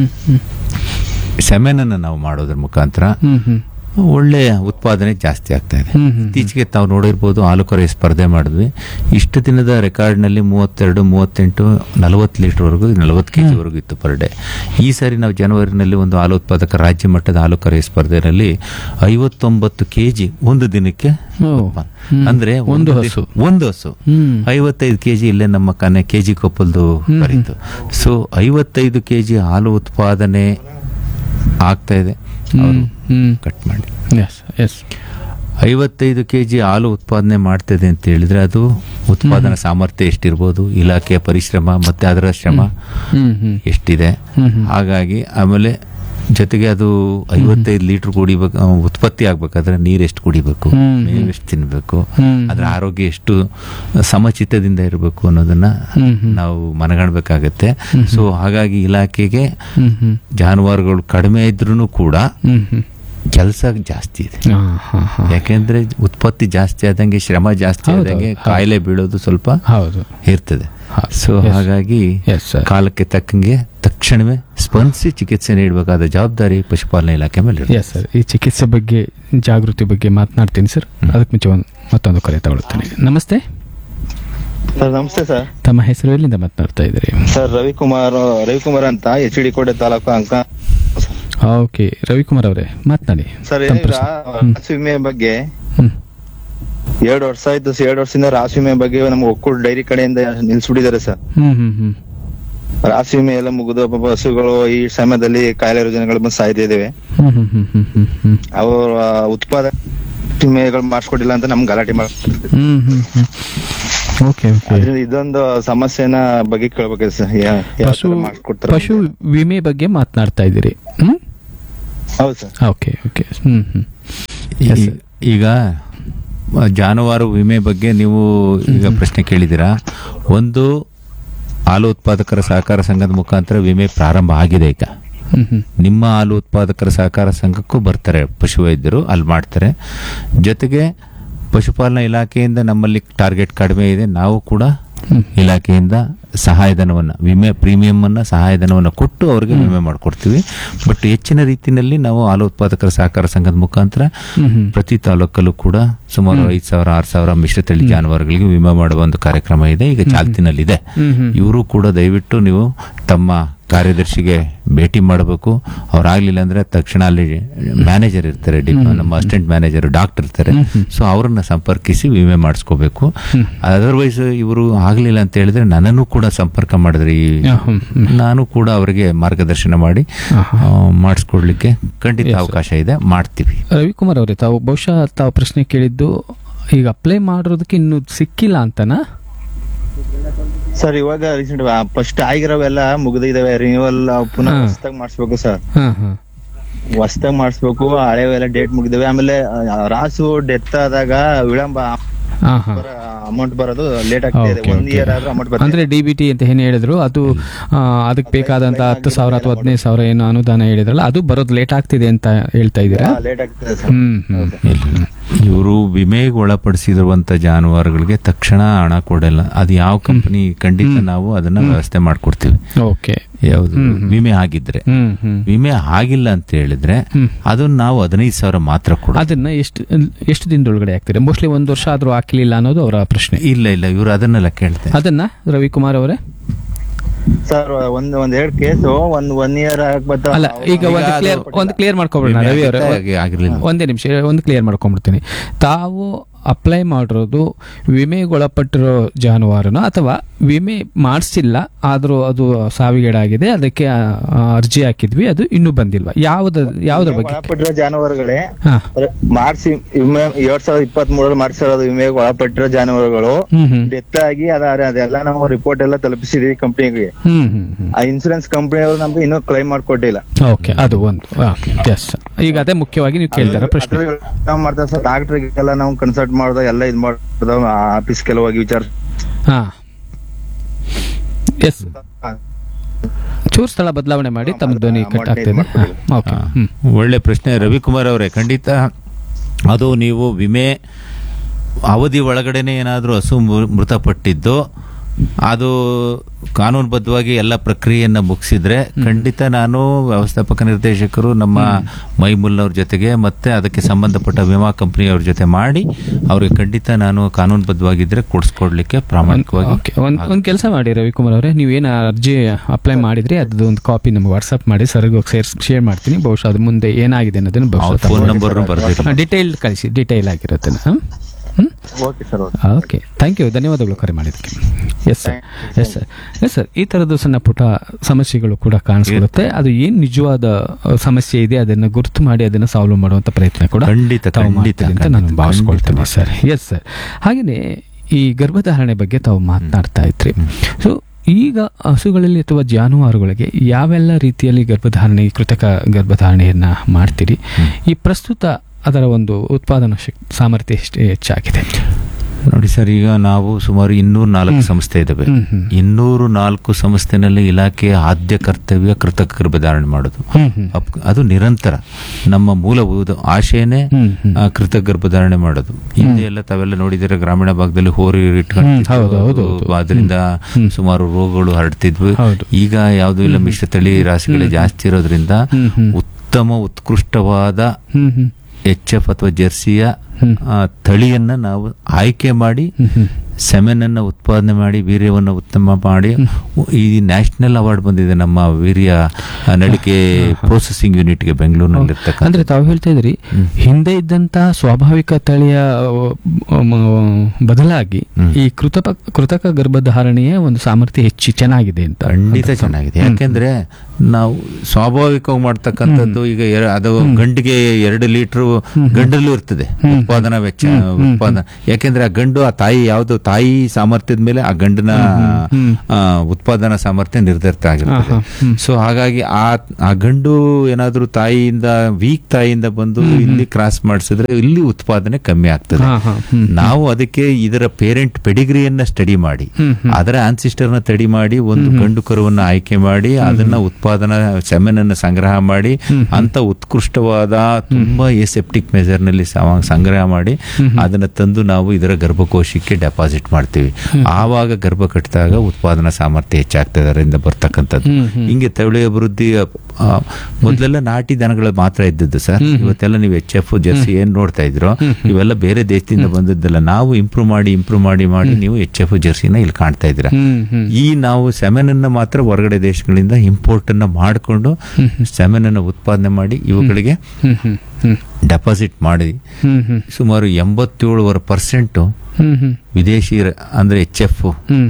Speaker 1: ಸೆಮೆನನ್ನು ನಾವು ಮಾಡೋದ್ರ ಮುಖಾಂತರ ಒಳ್ಳೆ ಉತ್ಪಾದನೆ ಜಾಸ್ತಿ ಆಗ್ತಾ ಇದೆ. ಇತ್ತೀಚೆಗೆ ತಾವು ನೋಡಿರ್ಬೋದು, ಹಾಲು ಕರೆಯ ಸ್ಪರ್ಧೆ ಮಾಡಿದ್ವಿ. ಇಷ್ಟು ದಿನದ ರೆಕಾರ್ಡ್ನಲ್ಲಿ ಮೂವತ್ತೆರಡು ಮೂವತ್ತೆಂಟು ನಲವತ್ತು ಲೀಟರ್ವರೆಗೂ ನಲವತ್ತು ಕೆ ಜಿವರೆಗೂ ಇತ್ತು ಪರ್ ಡೇ. ಈ ಸಾರಿ ನಾವು ಜನವರಿನಲ್ಲಿ ಒಂದು ಹಾಲು ಉತ್ಪಾದಕ ರಾಜ್ಯ ಮಟ್ಟದ ಹಾಲು ಕರೆಯ ಸ್ಪರ್ಧೆಯಲ್ಲಿ ಐವತ್ತೊಂಬತ್ತು ಕೆ ಜಿ ಒಂದು ದಿನಕ್ಕೆ, ಅಂದ್ರೆ ಒಂದು ಹಸು ಒಂದು ಹಸು ಐವತ್ತೈದು ಕೆ ಜಿ ಇಲ್ಲೇ ನಮ್ಮ ಕನೆ ಕೆ ಜಿ ಕೊಪ್ಪಲ್ದು ಬರೀತು. ಸೊ ಐವತ್ತೈದು ಕೆ ಜಿ ಹಾಲು ಉತ್ಪಾದನೆ ಆಗ್ತಾ ಇದೆ. ಕಟ್ ಮಾಡಿ ಐವತ್ತೈದು ಕೆ ಜಿ ಹಾಲು ಉತ್ಪಾದನೆ ಮಾಡ್ತದೆ ಅಂತ ಹೇಳಿದ್ರೆ, ಅದು ಉತ್ಪಾದನಾ ಸಾಮರ್ಥ್ಯ ಎಷ್ಟಿರ್ಬೋದು, ಇಲಾಖೆಯ ಪರಿಶ್ರಮ ಮತ್ತೆ ಅದರ ಶ್ರಮ ಎಷ್ಟಿದೆ. ಹಾಗಾಗಿ ಆಮೇಲೆ ಜೊತೆಗೆ ಅದು ಐವತ್ತೈದು ಲೀಟರ್ ಕುಡಿಬೇಕು, ಉತ್ಪತ್ತಿ ಆಗ್ಬೇಕಾದ್ರೆ ನೀರು ಎಷ್ಟು ಕುಡಿಬೇಕು, ಮೇವು ಎಷ್ಟು ತಿನ್ಬೇಕು, ಅದರ ಆರೋಗ್ಯ ಎಷ್ಟು ಸಮಚಿತ್ತದಿಂದ ಇರಬೇಕು ಅನ್ನೋದನ್ನ ನಾವು ಮನಗಾಣಬೇಕಾಗತ್ತೆ. ಸೊ ಹಾಗಾಗಿ ಇಲಾಖೆಗೆ ಜಾನುವಾರುಗಳು ಕಡಿಮೆ ಇದ್ರೂ ಕೂಡ ಕೆಲಸ ಜಾಸ್ತಿ ಇದೆ. ಯಾಕೆಂದ್ರೆ ಉತ್ಪತ್ತಿ ಜಾಸ್ತಿ ಆದಂಗೆ, ಶ್ರಮ ಜಾಸ್ತಿ ಆದಂಗೆ ಕಾಯಿಲೆ ಬೀಳೋದು ಸ್ವಲ್ಪ ಇರ್ತದೆ. ಸೊ ಹಾಗಾಗಿ ಕಾಲಕ್ಕೆ ತಕ್ಕಂಗೆ ತಕ್ಷಣವೇ ಸ್ಪಂದಿಸಿ ಚಿಕಿತ್ಸೆ ನೀಡಬೇಕಾದ ಜವಾಬ್ದಾರಿ ಪಶುಪಾಲನಾ ಇಲಾಖೆ ಮೇಲೆ ಇದೆ.
Speaker 3: ಸರ್, ಈ ಚಿಕಿತ್ಸೆ ಬಗ್ಗೆ, ಜಾಗೃತಿ ಬಗ್ಗೆ ಮಾತನಾಡ್ತೀನಿ ಸರ್. ಅದಕ್ಕೆ ಮುಂಚೆ ಮತ್ತೊಂದು ಕರೆ ತಗೊಳ್ತೇನೆ. ನಮಸ್ತೆ
Speaker 2: ಸರ್. ನಮಸ್ತೆ ಸರ್.
Speaker 3: ತಮ್ಮ ಹೆಸರು, ಎಲ್ಲಿಂದ ಮಾತನಾಡ್ತಾ ಇದ್ದೀರಿ?
Speaker 2: ಸರ್ ರವಿಕುಮಾರ್ ರವಿಕುಮಾರ್ ಅಂತ, ಎಚ್ ಡಿ ಕೋಟೆ ತಾಲೂಕು ಅಂಕ.
Speaker 3: ಓಕೆ ರವಿಕುಮಾರ್ ಅವರೇ ಮಾತನಾಡಿ
Speaker 2: ಸರ್. ಈಗ ವಿಮೆ ಬಗ್ಗೆ ಎರಡು ವರ್ಷ ಆಯ್ತು ಸರ್. ಎರಡು ವರ್ಷದಿಂದ ರಾಸು ವಿಮೆ ಬಗ್ಗೆ ನಮ್ಮ ಒಕ್ಕೂಟ ಡೈರಿ ಕಡೆಯಿಂದ ನಿಲ್ಸ್ಬಿಟ್ಟಿದ್ದಾರೆ ಸರ್.
Speaker 3: ಹ್ಮ್ ಹ್ಮ್ ಹ್ಮ್
Speaker 2: ರಾಸು ವಿಮೆ ಎಲ್ಲ ಮುಗಿದು ಪಾಪ ಹಸುಗಳು ಈ ಸಮಯದಲ್ಲಿ ಕಾಯಿಲೆ ರುಜಿನಗಳು ಬಂದು ಸಾಯ್ತಾ ಇದಾವೆ.
Speaker 3: ಹ್ಮ್ ಹ್ಮ್ ಹ್ಮ್ ಹ್ಮ್ ಹ್ಮ್ ಹ್ಮ್
Speaker 2: ಅವ್ರ ಉತ್ಪಾದಕ ವಿಮೆಗಳು ಮಾಡಿಸ್ಕೊಟ್ಟಿಲ್ಲ ಅಂತ ನಮ್ಗೆ ಗಲಾಟೆ ಮಾಡ್ತಾರೆ.
Speaker 3: ಹ್ಮ್ ಹ್ಮ್ ಹ್ಮ್ ಓಕೆ ಓಕೆ.
Speaker 2: ಅದ್ರಿಂದ ಇದೊಂದು ಸಮಸ್ಯೆನ ಬಗ್ಗೆ ಕೇಳ್ಬೇಕು ಸರ್. ಯಾ- ಯಾವ
Speaker 3: ಪಶು
Speaker 2: ತರ ಮಾಡ್ಕೊಡ್ತಾರೆ?
Speaker 3: ಪಶು ವಿಮೆ ಬಗ್ಗೆ ಮಾತನಾಡ್ತಾ ಇದ್ದೀರಿ. ಹ್ಮ್
Speaker 2: ಹೌದು ಸರ್.
Speaker 3: Okay okay. ಹ್ಮ್ ಹ್ಮ್
Speaker 1: ಈ- ಈಗ ಜಾನುವಾರು ವಿಮೆ ಬಗ್ಗೆ ನೀವು ಈಗ ಪ್ರಶ್ನೆ ಕೇಳಿದ್ದೀರಾ. ಒಂದು ಹಾಲು ಉತ್ಪಾದಕರ ಸಹಕಾರ ಸಂಘದ ಮುಖಾಂತರ ವಿಮೆ ಪ್ರಾರಂಭ ಆಗಿದೆ. ಈಗ
Speaker 3: ಹ್ಮ್ ಹ್ಮ್
Speaker 1: ನಿಮ್ಮ ಹಾಲು ಉತ್ಪಾದಕರ ಸಹಕಾರ ಸಂಘಕ್ಕೂ ಬರ್ತಾರೆ ಪಶುವೈದ್ಯರು, ಅಲ್ಲಿ ಮಾಡ್ತಾರೆ. ಜೊತೆಗೆ ಪಶುಪಾಲನಾ ಇಲಾಖೆಯಿಂದ ನಮ್ಮಲ್ಲಿ ಟಾರ್ಗೆಟ್ ಕಡಿಮೆ ಇದೆ, ನಾವು ಕೂಡ ಇಲಾಖೆಯಿಂದ ಸಹಾಯಧನವನ್ನು, ವಿಮೆ ಪ್ರೀಮಿಯಂ ಅನ್ನ ಸಹಾಯಧನವನ್ನು ಕೊಟ್ಟು ಅವರಿಗೆ ವಿಮೆ ಮಾಡಿಕೊಡ್ತೀವಿ. ಬಟ್ ಹೆಚ್ಚಿನ ರೀತಿಯಲ್ಲಿ ನಾವು ಹಾಲು ಉತ್ಪಾದಕರ ಸಹಕಾರ ಸಂಘದ ಮುಖಾಂತರ ಪ್ರತಿ ತಾಲೂಕಲ್ಲೂ ಕೂಡ ಸುಮಾರು ಐದು ಸಾವಿರ ಆರು ಸಾವಿರ ಮಿಶ್ರತಳಿ ಜಾನುವಾರುಗಳಿಗೆ ವಿಮೆ ಮಾಡುವ ಒಂದು ಕಾರ್ಯಕ್ರಮ ಇದೆ, ಈಗ ಚಾಲ್ತಿನಲ್ಲಿದೆ. ಇವರು ಕೂಡ ದಯವಿಟ್ಟು ನೀವು ತಮ್ಮ ಕಾರ್ಯದರ್ಶಿಗೆ ಭೇಟಿ ಮಾಡಬೇಕು. ಅವ್ರಾಗ್ಲಿಲ್ಲ ಅಂದ್ರೆ ತಕ್ಷಣ ಅಲ್ಲಿ ಮ್ಯಾನೇಜರ್ ಇರ್ತಾರೆ, ಡಿ- ನಮ್ಮ ಅಸಿಸ್ಟೆಂಟ್ ಮ್ಯಾನೇಜರ್ ಡಾಕ್ಟರ್ ಇರ್ತಾರೆ, ಸೊ ಅವ್ರನ್ನ ಸಂಪರ್ಕಿಸಿ ವಿಮೆ ಮಾಡಿಸ್ಕೋಬೇಕು. ಅದರ್ವೈಸ್ ಇವರು ಆಗ್ಲಿಲ್ಲ ಅಂತ ಹೇಳಿದ್ರೆ ನನ್ನನ್ನು ಕೂಡ ಸಂಪರ್ಕ ಮಾಡಿದ್ರೆ ಈ ನಾನು ಕೂಡ ಅವರಿಗೆ ಮಾರ್ಗದರ್ಶನ ಮಾಡಿ ಆ, ಮಾಡಿಸ್ಕೊಡ್ಲಿಕ್ಕೆ ಖಂಡಿತ ಅವಕಾಶ ಇದೆ, ಮಾಡ್ತೀವಿ.
Speaker 3: ರವಿಕುಮಾರ್ ಅವರೇ, ತಾವು ಬಹುಶಃ ತಾವು ಪ್ರಶ್ನೆ ಕೇಳಿದ್ದು ಈಗ ಅಪ್ಲೈ ಮಾಡೋದಕ್ಕೆ ಇನ್ನೂ ಸಿಕ್ಕಿಲ್ಲ ಅಂತನಾ?
Speaker 2: ಸರ್ ಇವಾಗ ರೀಸೆಂಟ್ ಫಸ್ಟ್ ಆಗಿರೋವೆಲ್ಲ ಮುಗಿದಿದಾವೆ. ರಿನ್ಯೂವಲ್ ಪುನಃ
Speaker 3: ಹಾ.
Speaker 2: ಹೊಸದಾಗಿ ಮಾಡಿಸ್ಬೇಕು ಸರ್.
Speaker 3: ಹಾ ಹಾ
Speaker 2: ಹೊಸದಾಗಿ ಮಾಡಿಸ್ಬೇಕು. ಹಳೆವೆಲ್ಲ ಡೇಟ್ ಮುಗಿದಾವೆ. ಆಮೇಲೆ ಆ, ರಾಸು ಡೆತ್ ಆದಾಗ ವಿಳಂಬ
Speaker 3: ಹಾ ಹಾ
Speaker 2: ಅಮೌಂಟ್ ಬರೋದು ಲೇಟ್ ಆಗ್ತಾ ಇದೆ.
Speaker 3: Okay,
Speaker 2: ಒಂದ್
Speaker 3: okay.
Speaker 2: ಇಯರ್ ಆದ್ರೂ ಅಮೌಂಟ್ ಬರ್ತದೆ.
Speaker 3: ಅಂದ್ರೆ ಡಿ ಬಿ ಟಿ ಅಂತ ಏನ್ ಹೇಳಿದ್ರು ಅದು ಆ, ಅದಕ್ಕೆ ಬೇಕಾದಂತ ಹತ್ತು ಸಾವಿರ ಅಥವಾ ಹದಿನೈದು ಸಾವಿರ ಏನು ಅನುದಾನ ಹೇಳಿದ್ರಲ್ಲ ಅದು ಬರೋದು ಲೇಟ್ ಆಗ್ತಿದೆ ಅಂತ ಹೇಳ್ತಾ ಇದ್ದೀರಾ?
Speaker 2: ಲೇಟ್ ಆಗ್ತದೆ ಸರ್.
Speaker 3: ಹ್ಮ್ ಹ್ಮ್
Speaker 1: ಇವರು ವಿಮೆಗೆ ಒಳಪಡಿಸಿರುವಂತ ಜಾನುವಾರುಗಳಿಗೆ ತಕ್ಷಣ ಹಣ ಕೊಡಲ್ಲ. ಅದು ಯಾವ ಕಂಪನಿ ಖಂಡಿತ ನಾವು ಅದನ್ನ ವ್ಯವಸ್ಥೆ ಮಾಡ್ಕೊಡ್ತೀವಿ.
Speaker 3: ಓಕೆ.
Speaker 1: ಯಾವುದು ವಿಮೆ ಆಗಿದ್ರೆ.
Speaker 3: ಹ್ಮ್ ಹ್ಮ್
Speaker 1: ವಿಮೆ ಆಗಿಲ್ಲ ಅಂತ ಹೇಳಿದ್ರೆ ಅದನ್ನ ನಾವು ಹದಿನೈದು ಸಾವಿರ ಮಾತ್ರ ಕೊಡ.
Speaker 3: ಅದನ್ನ ಎಷ್ಟು ಎಷ್ಟು ದಿನದೊಳಗಡೆ ಆಗ್ತೀರಾ? ಮೋಸ್ಟ್ಲಿ ಒಂದ್ ವರ್ಷ ಆದ್ರೂ ಹಾಕ್ಲಿಲ್ಲ ಅನ್ನೋದು ಅವರ ಪ್ರಶ್ನೆ.
Speaker 1: ಇಲ್ಲ ಇಲ್ಲ ಇವರು ಅದನ್ನೆಲ್ಲ ಕೇಳ್ತಾರೆ.
Speaker 3: ಅದನ್ನ ರವಿಕುಮಾರ್ ಅವರೇ,
Speaker 2: ಸರ್ ಒಂದ್ ಒಂದ್ ಎರಡ್ ಕೇಸು ಒಂದ್ ಒನ್ ಇಯರ್ ಆಗ್ಬತ್ತ.
Speaker 3: ಅಲ್ಲ ಈಗ ಒಂದು ಕ್ಲಿಯರ್ ಒಂದು ಕ್ಲಿಯರ್ ಮಾಡ್ಕೊಬಿಡೋಣ ರವಿ ಅವರೇ.
Speaker 1: ಆಗಿರ್ಲಿಲ್ಲ.
Speaker 3: ಒಂದೇ ನಿಮಿಷ ಒಂದು ಕ್ಲಿಯರ್ ಮಾಡ್ಕೊಂಡ್ಬಿಡ್ತೀನಿ. ತಾವು ಅಪ್ಲೈ ಮಾಡಿರೋದು ವಿಮೆಗೊಳಪಟ್ಟಿರೋ ಜಾನುವಾರುನ ಅಥವಾ ವಿಮೆ ಮಾಡಿಸಿಲ್ಲ ಆದರೂ ಅದು ಸಾವಿಗೀಡಾಗಿದೆ, ಅದಕ್ಕೆ ಆ, ಅರ್ಜಿ ಹಾಕಿದ್ವಿ, ಅದು ಇನ್ನೂ ಬಂದಿಲ್ವಾ? ಯಾವ್ದ ಯಾವ್ದ್ರ ಬಗ್ಗೆ?
Speaker 2: ಒಳಪಟ್ಟಿರೋ ಜಾನುವಾರುಗಳೇ
Speaker 3: ಹಾ.
Speaker 2: ಮಾಡಿಸಿ ವಿಮೆ ಎರಡ್ ಸಾವಿರದ ಇಪ್ಪತ್ತ್ ಮೂರಲ್ಲಿ ಮಾಡಿಸಿರೋದು ವಿಮೆಗೆ ಒಳಪಟ್ಟಿರೋ ಜಾನುವಾರುಗಳು
Speaker 3: ಹ್ಮ್ ಹ್ಮ್
Speaker 2: ಡೆತ್ ಆಗಿ ಅದ ಅದೆಲ್ಲ ನಾವು ರಿಪೋರ್ಟ್ ಎಲ್ಲ ತಲುಪಿಸಿದೀವಿ ಕಂಪ್ನಿಗೆ.
Speaker 3: ಹ್ಮ್ ಹ್ಮ್ ಹ್ಮ್
Speaker 2: ಆ ಇನ್ಸೂರೆನ್ಸ್ ಕಂಪನಿಯವರು ನಮ್ಗೆ ಇನ್ನೂ ಕ್ಲೈಮ್ ಮಾಡ್ಕೊಟ್ಟಿಲ್ಲ.
Speaker 3: ಓಕೆ, ಅದು ಒಂದು. ಎಸ್, ಈಗ ಅದೇ ಮುಖ್ಯವಾಗಿ ನೀವು ಕೇಳ್ತಾರ ಪ್ರಶ್ನೆ.
Speaker 2: ನಾವು ಮಾಡ್ತಾ ಸರ್ ಡಾಕ್ಟರ್ಗೆಲ್ಲ ನಾವು ಕನ್ಸಲ್ಟ್ ಮಾಡ್ದ ಎಲ್ಲ ಇದ್ ಮಾಡ್ದ ಆಫೀಸ್ ಕೆಲವಾಗಿ ವಿಚಾರ.
Speaker 3: ಹಾ ಎಸ್, ಚೂರು ಸ್ಥಳ ಬದಲಾವಣೆ ಮಾಡಿ ತಮ್ಮ ಧ್ವನಿ ಕಟ್ ಆಗ್ತದೆ. ಓಕೆ. ಹ್ಮ್
Speaker 1: ಒಳ್ಳೆ ಪ್ರಶ್ನೆ ರವಿಕುಮಾರ್ ಅವರೇ. ಖಂಡಿತ ಅದು ನೀವು ವಿಮೆ ಅವಧಿ ಒಳಗಡೆನೆ ಏನಾದರೂ ಹಸು ಮೃ- ಮೃತಪಟ್ಟಿದ್ದು ಅದು ಕಾನೂನುಬದ್ಧವಾಗಿ ಎಲ್ಲ ಪ್ರಕ್ರಿಯೆಯನ್ನ ಮುಗಿಸಿದ್ರೆ ಖಂಡಿತ ನಾನು ವ್ಯವಸ್ಥಾಪಕ ನಿರ್ದೇಶಕರು ನಮ್ಮ ಮೈಮುಲ್ನವ್ರ ಜೊತೆಗೆ ಮತ್ತೆ ಅದಕ್ಕೆ ಸಂಬಂಧಪಟ್ಟ ವಿಮಾ ಕಂಪನಿಯವ್ರ ಜೊತೆ ಮಾಡಿ ಅವ್ರಿಗೆ ಖಂಡಿತ ನಾನು ಕಾನೂನುಬದ್ಧವಾಗಿದ್ರೆ ಕೊಡಿಸ್ಕೊಡ್ಲಿಕ್ಕೆ ಪ್ರಾಮಾಣಿಕವಾಗಿ.
Speaker 3: ಓಕೆ, ಒಂದ್ ಒಂದ್ ಕೆಲಸ ಮಾಡಿ ರವಿಕುಮಾರ್ ಅವರೇ, ನೀವೇನು ಅರ್ಜಿ ಅಪ್ಲೈ ಮಾಡಿದ್ರಿ ಅದ್ರದ್ದು ಒಂದು ಕಾಪಿ ನಮ್ಗೆ ವಾಟ್ಸ್ಆಪ್ ಮಾಡಿ ಸರ್ಗೆ ಸೇರ್ ಶೇರ್ ಮಾಡ್ತೀನಿ. ಬಹುಶಃ ಅದು ಮುಂದೆ ಏನಾಗಿದೆ ಅನ್ನೋದನ್ನ ಬಹುಶಃ
Speaker 1: ಫೋನ್ ನಂಬರ್ ಬರ್ದಿಲ್ಲ.
Speaker 3: ಡಿಟೇಲ್ ಕಳಿಸಿ, ಡಿಟೇಲ್ ಆಗಿರುತ್ತೆ. ಹ್ಮ್ ಹ್ಮ್
Speaker 2: okay sir.
Speaker 3: Okay, thank you, ಧನ್ಯವಾದಗಳು ಕರೆ ಮಾಡಿದ್ದಕ್ಕೆ. Yes sir, yes sir, yes sir. ಈ ಥರದ್ದು ಸಣ್ಣ ಪುಟ್ಟ ಸಮಸ್ಯೆಗಳು ಕೂಡ ಕಾಣಿಸ್ಕೊಳ್ಳುತ್ತೆ. ಅದು ಏನು ನಿಜವಾದ ಸಮಸ್ಯೆ ಇದೆ ಅದನ್ನು ಗುರುತು ಮಾಡಿ ಅದನ್ನು ಸಾಲ್ವ್ ಮಾಡುವಂಥ ಪ್ರಯತ್ನ ಕೂಡ
Speaker 1: ಖಂಡಿತ
Speaker 3: ತಾವು
Speaker 1: ಖಂಡಿತ
Speaker 3: ಮಾಡ್ತೀರಿ ಅಂತ ನಾನು ಭಾವಿಸ್ಕೊಳ್ತೇನೆ ಸರ್. Yes sir. ಹಾಗೆಯೇ ಈ ಗರ್ಭಧಾರಣೆ ಬಗ್ಗೆ ತಾವು ಮಾತನಾಡ್ತಾ ಇದ್ರಿ. ಸೊ ಈಗ ಹಸುಗಳಲ್ಲಿ ಅಥವಾ ಜಾನುವಾರುಗಳಿಗೆ ಯಾವೆಲ್ಲ ರೀತಿಯಲ್ಲಿ ಗರ್ಭಧಾರಣೆ, ಕೃತಕ ಗರ್ಭಧಾರಣೆಯನ್ನ ಮಾಡ್ತೀರಿ? ಈ ಪ್ರಸ್ತುತ ಅದರ ಒಂದು ಉತ್ಪಾದನಾ ಶಕ್ತಿ ಸಾಮರ್ಥ್ಯ ಎಷ್ಟು ಹೆಚ್ಚಾಗಿದೆ?
Speaker 1: ನೋಡಿ ಸರ್, ಈಗ ನಾವು ಸುಮಾರು ಇನ್ನೂರ ನಾಲ್ಕು ಸಂಸ್ಥೆ ಇದಾವೆ. ಇನ್ನೂರು ನಾಲ್ಕು ಸಂಸ್ಥೆನಲ್ಲಿ ಇಲಾಖೆಯ ಆದ್ಯ ಕರ್ತವ್ಯ ಕೃತಕ ಗರ್ಭಧಾರಣೆ ಮಾಡೋದು. ಅಪ್- ಅದು ನಿರಂತರ ನಮ್ಮ ಮೂಲಭೂತ ಆಶಯನೇ ಆ, ಕೃತಕ ಗರ್ಭಧಾರಣೆ ಮಾಡೋದು. ಹಿಂದೆ ಎಲ್ಲ ತಾವೆಲ್ಲ ನೋಡಿದರೆ ಗ್ರಾಮೀಣ ಭಾಗದಲ್ಲಿ ಹೋರಿ ಇಟ್ಕೊಂಡು ಅದರಿಂದ ಸುಮಾರು ರೋಗಗಳು ಹರಡ್ತಿದ್ವು. ಈಗ ಯಾವ್ದು ಇಲ್ಲ, ಮಿಶ್ರತಳಿ ರಾಶಿಗಳೇ ಜಾಸ್ತಿ ಇರೋದ್ರಿಂದ ಉತ್ತಮ ಉತ್ಕೃಷ್ಟವಾದ ಎಚ್ ಎಫ್ ಅಥವಾ ಜೆರ್ಸಿಯ ಆ, ತಳಿಯನ್ನ ನಾವು ಆಯ್ಕೆ ಮಾಡಿ ಸೆಮೆನನ್ನು ಉತ್ಪಾದನೆ ಮಾಡಿ ವೀರ್ಯವನ್ನು ಉತ್ತಮ ಮಾಡಿ ಈ ನ್ಯಾಷನಲ್ ಅವಾರ್ಡ್ ಬಂದಿದೆ ನಮ್ಮ ವೀರ್ಯ ನಳಿಕೆ ಪ್ರೊಸೆಸಿಂಗ್ ಯೂನಿಟ್ಗೆ ಬೆಂಗಳೂರಿನಲ್ಲಿ ಇರ್ತಕ್ಕಂಥ.
Speaker 3: ಅಂದ್ರೆ ತಾವು ಹೇಳ್ತಾ ಇದ್ರಿ ಹಿಂದೆ ಇದ್ದಂತ ಸ್ವಾಭಾವಿಕ ತಳಿಯ ಬದಲಾಗಿ ಈ ಕೃತಕ ಕೃತಕ ಗರ್ಭಧಾರಣೆಯ ಒಂದು ಸಾಮರ್ಥ್ಯ ಹೆಚ್ಚು ಚೆನ್ನಾಗಿದೆ ಅಂತ.
Speaker 1: ಖಂಡಿತ ಚೆನ್ನಾಗಿದೆ. ಯಾಕೆಂದ್ರೆ ನಾವು ಸ್ವಾಭಾವಿಕವಾಗಿ ಮಾಡ್ತಕ್ಕಂಥದ್ದು ಈಗ ಎರ- ಅದು ಗಂಡಿಗೆ ಎರಡು ಲೀಟರ್ ಗಂಡಲ್ಲೂ ಇರ್ತದೆ ಉತ್ಪಾದನಾ ವೆಚ್ಚ ಉತ್ಪಾದನಾ. ಯಾಕೆಂದ್ರೆ ಆ ಗಂಡು ಆ ತಾಯಿ ಯಾವ್ದು ತಾಯಿ ಸಾಮರ್ಥ್ಯದ ಮೇಲೆ ಆ ಗಂಡಿನ ಆ, ಉತ್ಪಾದನಾ ಸಾಮರ್ಥ್ಯ ನಿರ್ಧರಿತ ಆಗಿರ್ತದೆ. ಸೊ ಹಾಗಾಗಿ ಆ ಆ ಗಂಡು ಏನಾದ್ರೂ ತಾಯಿಯಿಂದ ವೀಕ್ ತಾಯಿಯಿಂದ ಬಂದು ಇಲ್ಲಿ ಕ್ರಾಸ್ ಮಾಡಿಸಿದ್ರೆ ಇಲ್ಲಿ ಉತ್ಪಾದನೆ ಕಮ್ಮಿ ಆಗ್ತದೆ. ನಾವು ಅದಕ್ಕೆ ಇದರ ಪೇರೆಂಟ್ ಪೆಡಿಗ್ರಿಯನ್ನ ಸ್ಟಡಿ ಮಾಡಿ ಅದರ ಆನ್ಸಿಸ್ಟರ್ ನ ಸ್ಟಡಿ ಮಾಡಿ ಒಂದು ಗಂಡು ಕರುವನ್ನ ಆಯ್ಕೆ ಮಾಡಿ ಅದನ್ನ ಉತ್ಪಾದನಾ ಸೆಮೆನನ್ನ ಸಂಗ್ರಹ ಮಾಡಿ ಅಂತ ಉತ್ಕೃಷ್ಟವಾದ ತುಂಬಾ ಎಸೆಪ್ಟಿಕ್ ಮೆಜರ್ ನಲ್ಲಿ ಸಮ- ಸಂಗ್ರಹ ಮಾಡಿ ಅದನ್ನ ತಂದು ನಾವು ಇದರ ಗರ್ಭಕೋಶಕ್ಕೆ ಡೆಪಾಸಿಟ್ ಮಾಡ್ತೀವಿ. ಆವಾಗ ಗರ್ಭ ಕಟ್ಟಿದಾಗ ಉತ್ಪಾದನಾ ಸಾಮರ್ಥ್ಯ ಹೆಚ್ಚಾಗ್ತದೆ ಅದರಿಂದ ಬರ್ತಕ್ಕಂಥದ್ದು. ಹಿಂಗೆ ತಳಿ ಅಭಿವೃದ್ಧಿ ಆ, ಮೊದಲೆಲ್ಲ ನಾಟಿ ದನಗಳು ಮಾತ್ರ ಇದ್ದದ್ದು ಸರ್. ಇವತ್ತೆಲ್ಲ ನೀವು ಎಚ್ ಎಫ್ ಜರ್ಸಿ ಏನ್ ನೋಡ್ತಾ ಇದ್ರೋ ಇವೆಲ್ಲ ಬೇರೆ ದೇಶದಿಂದ ಬಂದದ್ದಲ್ಲ. ನಾವು ಇಂಪ್ರೂವ್ ಮಾಡಿ ಇಂಪ್ರೂವ್ ಮಾಡಿ ಮಾಡಿ ನೀವು ಎಚ್ ಎಫ್ ಜರ್ಸಿನ ಇಲ್ಲಿ ಕಾಣ್ತಾ ಇದ್ದೀರಾ. ಈ ನಾವು ಸೆಮೆನನ್ನ ಮಾತ್ರ ಹೊರಗಡೆ ದೇಶಗಳಿಂದ ಇಂಪೋರ್ಟ್ ಅನ್ನ ಮಾಡಿಕೊಂಡು ಸೆಮೆನನ್ನ ಉತ್ಪಾದನೆ ಮಾಡಿ ಇವುಗಳಿಗೆ ಡೆಪಾಸಿಟ್ ಮಾಡಿ ಸುಮಾರು ಎಂಬತ್ತೇಳುವರೆ ಪರ್ಸೆಂಟ್ ವಿದೇಶಿ ರ- ಅಂದ್ರೆ ಎಚ್ ಎಫ್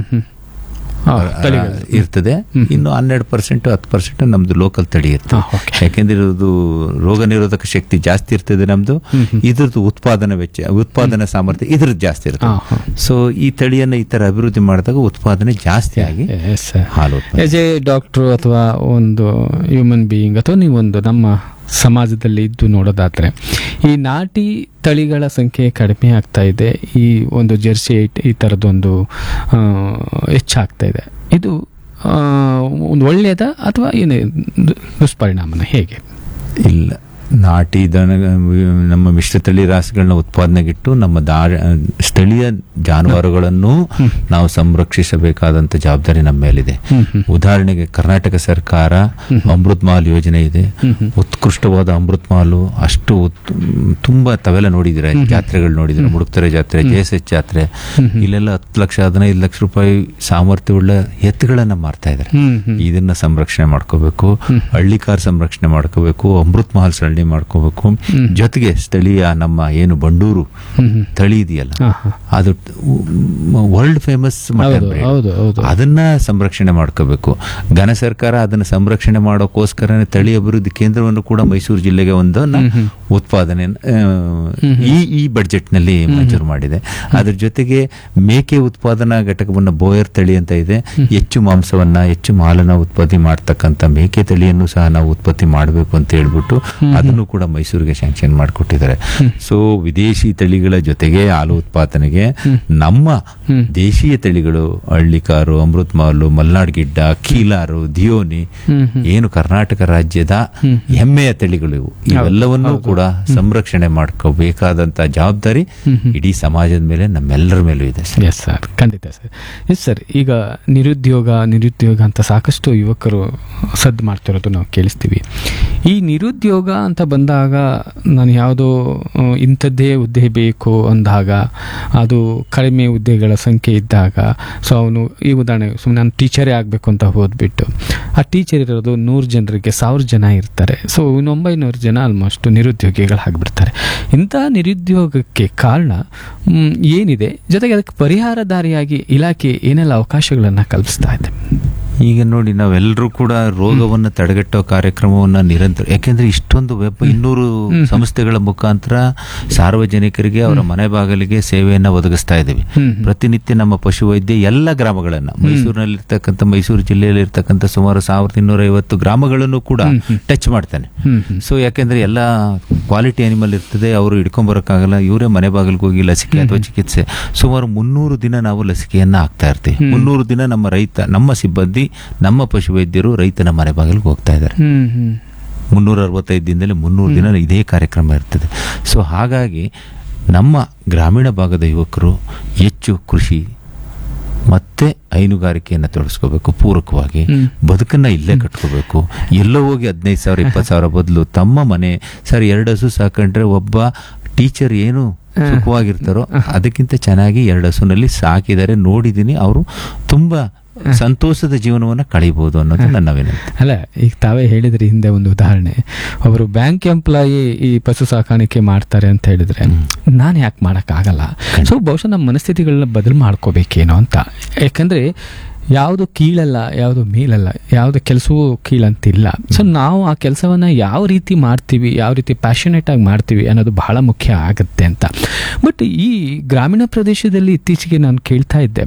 Speaker 1: ಇರ್ತದೆ. ಇನ್ನು ಹನ್ನೆರಡು ಪರ್ಸೆಂಟ್ ಹತ್ತು ಪರ್ಸೆಂಟ್ ನಮ್ದು ಲೋಕಲ್ ತಳಿ ಇರ್ತದೆ. ಯಾಕೆಂದ್ರೆ ಇದು ರೋಗ ನಿರೋಧಕ ಶಕ್ತಿ ಜಾಸ್ತಿ ಇರ್ತದೆ ನಮ್ದು. ಇದ್ರದ್ದು ಉತ್ಪಾದನಾ ವೆಚ್ಚ ಉತ್ಪಾದನಾ ಸಾಮರ್ಥ್ಯ ಇದ್ರದ್ದು ಜಾಸ್ತಿ ಇರ್ತದೆ. ಸೊ ಈ ತಳಿಯನ್ನ ಈ ತರ ಅಭಿವೃದ್ಧಿ ಮಾಡಿದಾಗ ಉತ್ಪಾದನೆ ಜಾಸ್ತಿ ಆಗಿ ಹಾಲು
Speaker 3: ಎಸ್ ಎ ಡಾಕ್ಟರ್ ಅಥವಾ ಒಂದು ಹ್ಯೂಮನ್ ಬೀಯಿಂಗ್ ಅಥವಾ ನೀವೊಂದು ನಮ್ಮ ಸಮಾಜದಲ್ಲಿ ಇದ್ದು ನೋಡೋದಾದ್ರೆ ಈ ನಾಟಿ ತಳಿಗಳ ಸಂಖ್ಯೆ ಕಡಿಮೆ ಆಗ್ತಾ ಇದೆ. ಈ ಒಂದು ಜೆರ್ಸಿ ಈ ಥರದೊಂದು ಆ, ಹೆಚ್ಚಾಗ್ತಾ ಇದೆ. ಇದು ಆ, ಒಂದು ಒಳ್ಳೆಯದ ಅಥವಾ ಏನು ದುಷ್ಪರಿಣಾಮನ ಹೇಗೆ?
Speaker 1: ಇಲ್ಲ, ನಾಟಿ ದನ ನಮ್ಮ ಮಿಶ್ರತಳಿ ರಾಸುಗಳನ್ನ ಉತ್ಪಾದನೆಗಿಟ್ಟು ನಮ್ಮ ದಾ ಸ್ಥಳೀಯ ಜಾನುವಾರುಗಳನ್ನು ನಾವು ಸಂರಕ್ಷಿಸಬೇಕಾದಂತ ಜವಾಬ್ದಾರಿ ನಮ್ಮ ಮೇಲಿದೆ. ಉದಾಹರಣೆಗೆ ಕರ್ನಾಟಕ ಸರ್ಕಾರ ಅಮೃತ್ ಮಹಲ್ ಯೋಜನೆ ಇದೆ. ಉತ್ಕೃಷ್ಟವಾದ ಅಮೃತ್ ಮಹಲ್ ಅಷ್ಟು ಉತ್- ತುಂಬಾ ತಾವೆಲ್ಲ ನೋಡಿದಿರ, ಜಾತ್ರೆಗಳು ನೋಡಿದಿರ, ಮುಡುಕ್ತರೆ ಜಾತ್ರೆ, ಜೆ ಎಸ್ ಎಚ್ ಜಾತ್ರೆ, ಇಲ್ಲೆಲ್ಲ ಹತ್ತು ಲಕ್ಷ ಹದಿನೈದು ಲಕ್ಷ ರೂಪಾಯಿ ಸಾಮರ್ಥ್ಯವುಳ್ಳ ಎತ್ತುಗಳನ್ನ ಮಾರ್ತಾ ಇದ್ದಾರೆ. ಇದನ್ನ ಸಂರಕ್ಷಣೆ ಮಾಡ್ಕೋಬೇಕು, ಹಳ್ಳಿಕಾರ್ ಸಂರಕ್ಷಣೆ ಮಾಡ್ಕೋಬೇಕು, ಅಮೃತ್ ಮಹಲ್ ಸರಣಿ ಮಾಡ್ಕೋಬೇಕು. ಜೊತೆಗೆ ಸ್ಥಳೀಯ ನಮ್ಮ ಏನು ಬಂಡೂರು ತಳಿ ಇದೆಯಲ್ಲ ಅದು ವರ್ಲ್ಡ್ ಫೇಮಸ್ ಮಟನ್ ಬ್ರೀಡ್, ಅದನ್ನ ಸಂರಕ್ಷಣೆ ಮಾಡ್ಕೋಬೇಕು. ಘನ ಸರ್ಕಾರ ಅದನ್ನ ಸಂರಕ್ಷಣೆ ಮಾಡೋಕ್ಕೋಸ್ಕರ ತಳಿ ಅಭಿವೃದ್ಧಿ ಕೇಂದ್ರವನ್ನು ಕೂಡ ಮೈಸೂರು ಜಿಲ್ಲೆಗೆ ಒಂದನ್ನ ಉತ್ಪಾದನೆ ಈ ಈ ಬಡ್ಜೆಟ್ ನಲ್ಲಿ ಮಂಜೂರು ಮಾಡಿದೆ. ಅದ್ರ ಜೊತೆಗೆ ಮೇಕೆ ಉತ್ಪಾದನಾ ಘಟಕವನ್ನ ಬೋಯರ್ ತಳಿ ಅಂತ ಇದೆ. ಹೆಚ್ಚು ಮಾಂಸವನ್ನ ಹೆಚ್ಚು ಮಾಲನ್ನ ಉತ್ಪತ್ತಿ ಮಾಡ್ತಕ್ಕಂಥ ಮೇಕೆ ತಳಿಯನ್ನು ಸಹ ನಾವು ಉತ್ಪತ್ತಿ ಮಾಡಬೇಕು ಅಂತ ಹೇಳ್ಬಿಟ್ಟು ಅದನ್ನು ಕೂಡ ಮೈಸೂರಿಗೆ ಸ್ಯಾಂಕ್ಷನ್ ಮಾಡಿಕೊಟ್ಟಿದ್ದಾರೆ. ಸೊ ವಿದೇಶಿ ತಳಿಗಳ ಜೊತೆಗೆ ಹಾಲು ಉತ್ಪಾದನೆಗೆ ನಮ್ಮ ದೇಶೀಯ ತಳಿಗಳು ಹಳ್ಳಿಕಾರು, ಅಮೃತ್ ಮಹಲ್, ಮಲ್ನಾಡ್ ಗಿಡ್ಡ, ಕೀಲಾರು, ದಿಯೋನಿ ಏನು ಕರ್ನಾಟಕ ರಾಜ್ಯದ ಹೆಮ್ಮೆಯ ತಳಿಗಳು ಇವು, ಇವೆಲ್ಲವನ್ನೂ ಕೂಡ ಸಂರಕ್ಷಣೆ ಮಾಡ್ಕೋಬೇಕಾದಂತ ಜವಾಬ್ದಾರಿ ಇಡೀ ಸಮಾಜದ ಮೇಲೆ ನಮ್ಮೆಲ್ಲರ ಮೇಲೂ ಇದೆ.
Speaker 3: ಎಸ್ ಸರ್, ಖಂಡಿತ ಸರ್. ಎಸ್ ಸರ್, ಈಗ ನಿರುದ್ಯೋಗ ನಿರುದ್ಯೋಗ ಅಂತ ಸಾಕಷ್ಟು ಯುವಕರು ಸದ್ದು ಮಾಡ್ತಿರೋದು ನಾವು ಕೇಳಿಸ್ತೀವಿ. ಈ ನಿರುದ್ಯೋಗ ಅಂತ ಬಂದಾಗ ನಾನು ಯಾವುದೋ ಇಂಥದ್ದೇ ಹುದ್ದೆ ಬೇಕು ಅಂದಾಗ ಅದು ಕಡಿಮೆ ಹುದ್ದೆಗಳ ಸಂಖ್ಯೆ ಇದ್ದಾಗ ಸೊ ಅವನು ಈ ಉದಾಹರಣೆ ಸುಮ್ಮನೆ ನಾನು ಟೀಚರೇ ಆಗಬೇಕು ಅಂತ ಹೋದ್ಬಿಟ್ಟು ಆ ಟೀಚರ್ ಇರೋದು ನೂರು ಜನರಿಗೆ ಸಾವಿರ ಜನ ಇರ್ತಾರೆ. ಸೊ ಇನ್ನು ಒಂಬೈನೂರು ಜನ ಆಲ್ಮೋಸ್ಟ್ ನಿರುದ್ಯೋಗಿಗಳಾಗ್ಬಿಡ್ತಾರೆ. ಇಂಥ ನಿರುದ್ಯೋಗಕ್ಕೆ ಕಾರಣ ಏನಿದೆ, ಜೊತೆಗೆ ಅದಕ್ಕೆ ಪರಿಹಾರದಾರಿಯಾಗಿ ಇಲಾಖೆ ಏನೆಲ್ಲ ಅವಕಾಶಗಳನ್ನು ಕಲ್ಪಿಸ್ತಾ ಇದೆ?
Speaker 1: ಈಗ ನೋಡಿ, ನಾವೆಲ್ಲರೂ ಕೂಡ ರೋಗವನ್ನು ತಡೆಗಟ್ಟೋ ಕಾರ್ಯಕ್ರಮವನ್ನ ನಿರಂತರ, ಯಾಕೆಂದ್ರೆ ಇಷ್ಟೊಂದು ವೆಬ್ ಇನ್ನೂರು ಸಂಸ್ಥೆಗಳ ಮುಖಾಂತರ ಸಾರ್ವಜನಿಕರಿಗೆ ಅವರ ಮನೆ ಬಾಗಿಲಿಗೆ ಸೇವೆಯನ್ನ ಒದಗಿಸ್ತಾ ಇದ್ದೀವಿ. ಪ್ರತಿನಿತ್ಯ ನಮ್ಮ ಪಶುವೈದ್ಯ ಎಲ್ಲ ಗ್ರಾಮಗಳನ್ನ, ಮೈಸೂರಿನಲ್ಲಿರ್ತಕ್ಕಂಥ ಮೈಸೂರು ಜಿಲ್ಲೆಯಲ್ಲಿ ಇರ್ತಕ್ಕಂಥ ಸುಮಾರು ಸಾವಿರದ ಇನ್ನೂರ ಐವತ್ತು ಗ್ರಾಮಗಳನ್ನು ಕೂಡ ಟಚ್ ಮಾಡ್ತಾನೆ. ಸೊ ಯಾಕೆಂದ್ರೆ ಎಲ್ಲ ಕ್ವಾಲಿಟಿ ಅನಿಮಲ್ ಇರ್ತದೆ, ಅವರು ಹಿಡ್ಕೊಂಡ್ಬರಕ್ಕಾಗಲ್ಲ, ಇವರೇ ಮನೆ ಬಾಗಿಲಿಗೆ ಹೋಗಿ ಲಸಿಕೆ ಅಥವಾ ಚಿಕಿತ್ಸೆ ಸುಮಾರು ಮುನ್ನೂರು ದಿನ ನಾವು ಲಸಿಕೆಯನ್ನ ಹಾಕ್ತಾ ಇರ್ತೀವಿ. ಮುನ್ನೂರು ದಿನ ನಮ್ಮ ರೈತ, ನಮ್ಮ ಸಿಬ್ಬಂದಿ, ನಮ್ಮ ಪಶುವೈದ್ಯರು ರೈತನ ಮನೆ ಬಾಗಿಲಿಗೆ ಹೋಗ್ತಾ ಇದ್ದಾರೆ. ಮುನ್ನೂರ ಅರವತ್ತೈದು ದಿನದಲ್ಲಿ ಮುನ್ನೂರು ದಿನ ಇದೇ ಕಾರ್ಯಕ್ರಮ ಇರ್ತದೆ. ಸೊ ಹಾಗಾಗಿ ನಮ್ಮ ಗ್ರಾಮೀಣ ಭಾಗದ ಯುವಕರು ಹೆಚ್ಚು ಕೃಷಿ ಮತ್ತೆ ಹೈನುಗಾರಿಕೆಯನ್ನು ತೊಡಗಿಸ್ಕೋಬೇಕು. ಪೂರಕವಾಗಿ ಬದುಕನ್ನ ಇಲ್ಲೇ ಕಟ್ಕೋಬೇಕು. ಎಲ್ಲೋ ಹೋಗಿ ಹದಿನೈದು ಸಾವಿರ ಇಪ್ಪತ್ತು ಸಾವಿರ ಬದಲು ತಮ್ಮ ಮನೆ ಸರ್ ಎರಡು ಹಸು ಸಾಕೊಂಡ್ರೆ ಒಬ್ಬ ಟೀಚರ್ ಏನು ಸುಖವಾಗಿರ್ತಾರೋ ಅದಕ್ಕಿಂತ ಚೆನ್ನಾಗಿ ಎರಡು ಹಸುನಲ್ಲಿ ಸಾಕಿದರೆ ನೋಡಿದೀನಿ. ಅವರು ತುಂಬಾ ಸಂತೋಷದ ಜೀವನವನ್ನ ಕಳೀಬಹುದು ಅನ್ನೋದು ನನ್ನ ವಿನಂತಿ.
Speaker 3: ಅಲ್ಲ, ಈಗ ತಾವೇ ಹೇಳಿದ್ರಿ ಹಿಂದೆ ಒಂದು ಉದಾಹರಣೆ, ಅವರು ಬ್ಯಾಂಕ್ ಎಂಪ್ಲಾಯಿ ಈ ಪಶು ಸಾಕಾಣಿಕೆ ಮಾಡ್ತಾರೆ ಅಂತ ಹೇಳಿದ್ರೆ ನಾನು ಯಾಕೆ ಮಾಡೋಕ್ಕಾಗಲ್ಲ. ಸೊ ಬಹುಶಃ ನಮ್ಮ ಮನಸ್ಥಿತಿಗಳನ್ನ ಬದಲು ಮಾಡ್ಕೋಬೇಕೇನೋ ಅಂತ. ಯಾಕಂದ್ರೆ ಯಾವುದು ಕೀಳಲ್ಲ, ಯಾವುದು ಮೇಲಲ್ಲ, ಯಾವುದು ಕೆಲಸವೂ ಕೀಳಂತಿಲ್ಲ. ಸೊ ನಾವು ಆ ಕೆಲಸವನ್ನ ಯಾವ ರೀತಿ ಮಾಡ್ತೀವಿ, ಯಾವ ರೀತಿ ಪ್ಯಾಷನೇಟ್ ಆಗಿ ಮಾಡ್ತೀವಿ ಅನ್ನೋದು ಬಹಳ ಮುಖ್ಯ ಆಗುತ್ತೆ ಅಂತ. ಬಟ್ ಈ ಗ್ರಾಮೀಣ ಪ್ರದೇಶದಲ್ಲಿ ಇತ್ತೀಚೆಗೆ ನಾನು ಕೇಳ್ತಾ ಇದ್ದೆ,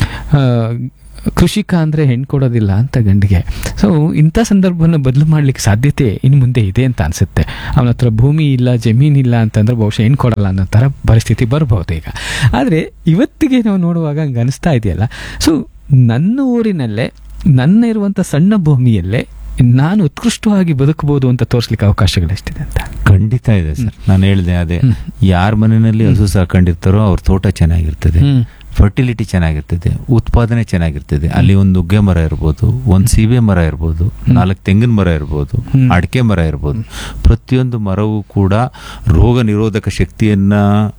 Speaker 3: ಕೃಷಿಕ ಅಂದರೆ ಹೆಣ್ಣು ಕೊಡೋದಿಲ್ಲ ಅಂತ ಗಂಡಿಗೆ. ಸೊ ಇಂಥ ಸಂದರ್ಭವನ್ನು ಬದಲು ಮಾಡಲಿಕ್ಕೆ ಸಾಧ್ಯತೆ ಇನ್ನು ಮುಂದೆ ಇದೆ ಅಂತ ಅನಿಸುತ್ತೆ. ಅವನ ಹತ್ರ ಭೂಮಿ ಇಲ್ಲ, ಜಮೀನಿಲ್ಲ ಅಂತಂದ್ರೆ ಬಹುಶಃ ಹೆಣ್ಣು ಕೊಡಲ್ಲ ಅನ್ನೋ ಥರ ಪರಿಸ್ಥಿತಿ ಬರ್ಬೋದು ಈಗ. ಆದರೆ ಇವತ್ತಿಗೆ ನಾವು ನೋಡುವಾಗ ಹಂಗೆ ಅನಿಸ್ತಾ ಇದೆಯಲ್ಲ. ಸೊ ನನ್ನ ಊರಿನಲ್ಲೇ, ನನ್ನ ಇರುವಂಥ ಸಣ್ಣ ಭೂಮಿಯಲ್ಲೇ ನಾನು ಉತ್ಕೃಷ್ಟವಾಗಿ ಬದುಕಬಹುದು ಅಂತ ತೋರಿಸ್ಲಿಕ್ಕೆ ಅವಕಾಶಗಳೆಷ್ಟಿದೆ ಅಂತ.
Speaker 1: ಖಂಡಿತ ಇದೆ ಸರ್. ನಾನು ಹೇಳಿದೆ ಅದೇ, ಯಾರ ಮನೆಯಲ್ಲಿ ಹಸು ಸಾಕೊಂಡಿರ್ತಾರೋ ಅವ್ರ ತೋಟ ಚೆನ್ನಾಗಿರ್ತದೆ, ಫರ್ಟಿಲಿಟಿ ಚೆನ್ನಾಗಿರ್ತದೆ, ಉತ್ಪಾದನೆ ಚೆನ್ನಾಗಿರ್ತದೆ. ಅಲ್ಲಿ ಒಂದು ನುಗ್ಗೆ ಮರ ಇರ್ಬೋದು, ಒಂದು ಸೀಬೆ ಮರ ಇರ್ಬೋದು, ನಾಲ್ಕು ತೆಂಗಿನ ಮರ ಇರ್ಬೋದು, ಅಡಿಕೆ ಮರ ಇರ್ಬೋದು. ಪ್ರತಿಯೊಂದು ಮರವೂ ಕೂಡ ರೋಗ ನಿರೋಧಕ ಶಕ್ತಿಯನ್ನ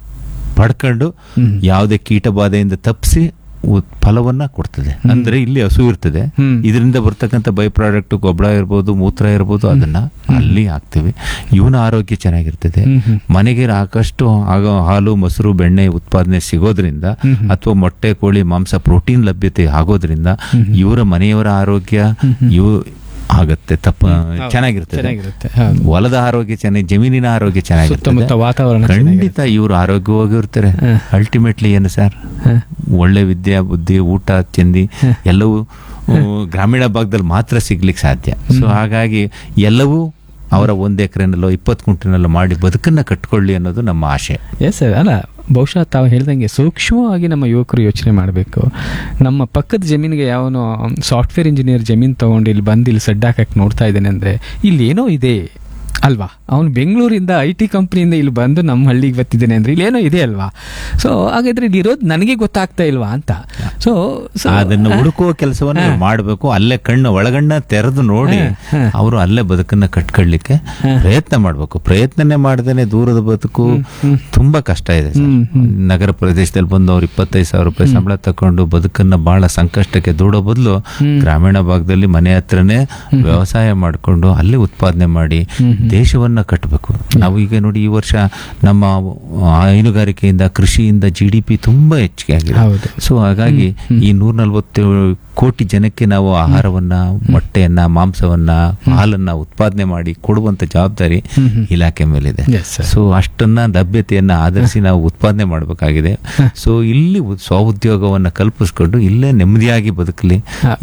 Speaker 1: ಪಡ್ಕೊಂಡು ಯಾವುದೇ ಕೀಟ ಬಾಧೆಯಿಂದ ತಪ್ಪಿಸಿ ಫಲವನ್ನ ಕೊಡ್ತದೆ. ಅಂದ್ರೆ ಇಲ್ಲಿ ಹಸು ಇರ್ತದೆ, ಇದರಿಂದ ಬರ್ತಕ್ಕಂಥ ಬೈ ಪ್ರಾಡಕ್ಟ್ ಗೊಬ್ಬರ ಇರ್ಬೋದು, ಮೂತ್ರ ಇರ್ಬೋದು, ಅದನ್ನ ಅಲ್ಲಿ ಹಾಕ್ತಿವಿ. ಇವನ ಆರೋಗ್ಯ ಚೆನ್ನಾಗಿರ್ತದೆ. ಮನೆಗೆ ಸಾಕಷ್ಟು ಆಗ ಹಾಲು, ಮೊಸರು, ಬೆಣ್ಣೆ ಉತ್ಪಾದನೆ ಸಿಗೋದ್ರಿಂದ ಅಥವಾ ಮೊಟ್ಟೆ, ಕೋಳಿ ಮಾಂಸ, ಪ್ರೋಟೀನ್ ಲಭ್ಯತೆ ಆಗೋದ್ರಿಂದ ಇವರ ಮನೆಯವರ ಆರೋಗ್ಯ ಇವು ಆಗತ್ತೆ, ತಪ್ಪ ಚೆನ್ನಾಗಿರ್ತದೆ. ಹೊಲದ ಆರೋಗ್ಯ ಚೆನ್ನಾಗಿ, ಜಮೀನಿನ ಆರೋಗ್ಯ ಚೆನ್ನಾಗಿರ್ತದೆ,
Speaker 3: ವಾತಾವರಣ
Speaker 1: ಖಂಡಿತ ಇವರು ಆರೋಗ್ಯವಾಗಿರ್ತಾರೆ. ಅಲ್ಟಿಮೇಟ್ಲಿ ಏನು ಸರ್, ಒಳ್ಳೆ ವಿದ್ಯಾ ಬುದ್ಧಿ, ಊಟ, ತಿಂಡಿ ಎಲ್ಲವೂ ಗ್ರಾಮೀಣ ಭಾಗದಲ್ಲಿ ಮಾತ್ರ ಸಿಗ್ಲಿಕ್ಕೆ ಸಾಧ್ಯ. ಸೊ ಹಾಗಾಗಿ ಎಲ್ಲವೂ ಅವರ ಒಂದ್ ಎಕರೆನಲ್ಲೋ ಇಪ್ಪತ್ತು ಗುಂಟಿನಲ್ಲೋ ಮಾಡಿ ಬದುಕನ್ನ ಕಟ್ಕೊಳ್ಳಿ ಅನ್ನೋದು ನಮ್ಮ ಆಶೆ.
Speaker 3: Yes sir. ಅಲ್ಲ, ಬಹುಶಃ ತಾವು ಹೇಳ್ದಂಗೆ ಸೂಕ್ಷ್ಮವಾಗಿ ನಮ್ಮ ಯುವಕರು ಯೋಚನೆ ಮಾಡಬೇಕು. ನಮ್ಮ ಪಕ್ಕದ ಜಮೀನಿಗೆ ಯಾವನೋ ಸಾಫ್ಟ್ವೇರ್ ಇಂಜಿನಿಯರ್ ಜಮೀನು ತಗೊಂಡು ಇಲ್ಲಿ ಬಂದು ಇಲ್ಲಿ ಸೆಡ್ ಹಾಕಕ್ಕೆ ನೋಡ್ತಾ ಇದ್ದೇನೆ ಅಂದರೆ ಇಲ್ಲಿ ಏನೋ ಇದೆ ಅಲ್ವಾ. ಅವನು ಬೆಂಗಳೂರಿಂದ ಐ ಟಿ ಕಂಪ್ನಿಯಿಂದ ಇಲ್ಲಿ ಬಂದು ನಮ್ಮ ಹಳ್ಳಿಗೆ ಬರ್ತಿದ್ದೇನೆ ಅಂದ್ರೆ ಇಲ್ಲೇನೋ ಇದೆ ಅಲ್ವಾ. ಸೊ ಹಾಗಾದ್ರೆ ಇಲ್ಲಿ ಇರೋದು ನನಗೆ ಗೊತ್ತಾಗ್ತಾ ಇಲ್ವಾ ಅಂತ. ಸೊ
Speaker 1: ಅದನ್ನ ಹುಡುಕುವ ಕೆಲಸವನ್ನ ಮಾಡಬೇಕು. ಅಲ್ಲೇ ಕಣ್ಣು ಒಳಗಣ್ಣ ತೆರೆದು ನೋಡಿ ಅವರು ಅಲ್ಲೇ ಬದುಕನ್ನ ಕಟ್ಕೊಳ್ಳಿಕ್ಕೆ ಪ್ರಯತ್ನ ಮಾಡ್ಬೇಕು. ಪ್ರಯತ್ನನೇ ಮಾಡದೇನೆ ದೂರದ ಬದುಕು ತುಂಬಾ ಕಷ್ಟ ಇದೆ. ನಗರ ಪ್ರದೇಶದಲ್ಲಿ ಬಂದು ಅವ್ರು ಇಪ್ಪತ್ತೈದು ಸಾವಿರ ರೂಪಾಯಿ ಸಂಬಳ ತಕೊಂಡು ಬದುಕನ್ನ ಬಹಳ ಸಂಕಷ್ಟಕ್ಕೆ ದೂಡೋ ಬದಲು ಗ್ರಾಮೀಣ ಭಾಗದಲ್ಲಿ ಮನೆ ಹತ್ರನೇ ವ್ಯವಸಾಯ ಮಾಡಿಕೊಂಡು ಅಲ್ಲಿ ಉತ್ಪಾದನೆ ಮಾಡಿ ದೇಶವನ್ನ ಕಟ್ಟಬೇಕು. ನಾವು ಈಗ ನೋಡಿ, ಈ ವರ್ಷ ನಮ್ಮ ಹೈನುಗಾರಿಕೆಯಿಂದ, ಕೃಷಿಯಿಂದ ಜಿ ಡಿ ಪಿ ತುಂಬಾ ಹೆಚ್ಚಿಗೆ ಆಗಿದೆ. ಸೊ ಹಾಗಾಗಿ ಈ ನೂರ ನಲ್ವತ್ತೇಳು ಕೋಟಿ ಜನಕ್ಕೆ ನಾವು ಆಹಾರವನ್ನ, ಮೊಟ್ಟೆಯನ್ನ, ಮಾಂಸವನ್ನ, ಹಾಲನ್ನ ಉತ್ಪಾದನೆ ಮಾಡಿ ಕೊಡುವಂತ ಜವಾಬ್ದಾರಿ ಇಲಾಖೆ ಮೇಲಿದೆ. ಸೊ ಅಷ್ಟನ್ನ ಲಭ್ಯತೆಯನ್ನ ಆಧರಿಸಿ ನಾವು ಉತ್ಪಾದನೆ ಮಾಡಬೇಕಾಗಿದೆ. ಸೊ ಇಲ್ಲಿ ಸ್ವಉದ್ಯೋಗವನ್ನ ಕಲ್ಪಿಸ್ಕೊಂಡು ಇಲ್ಲೇ ನೆಮ್ಮದಿಯಾಗಿ ಬದುಕಲಿ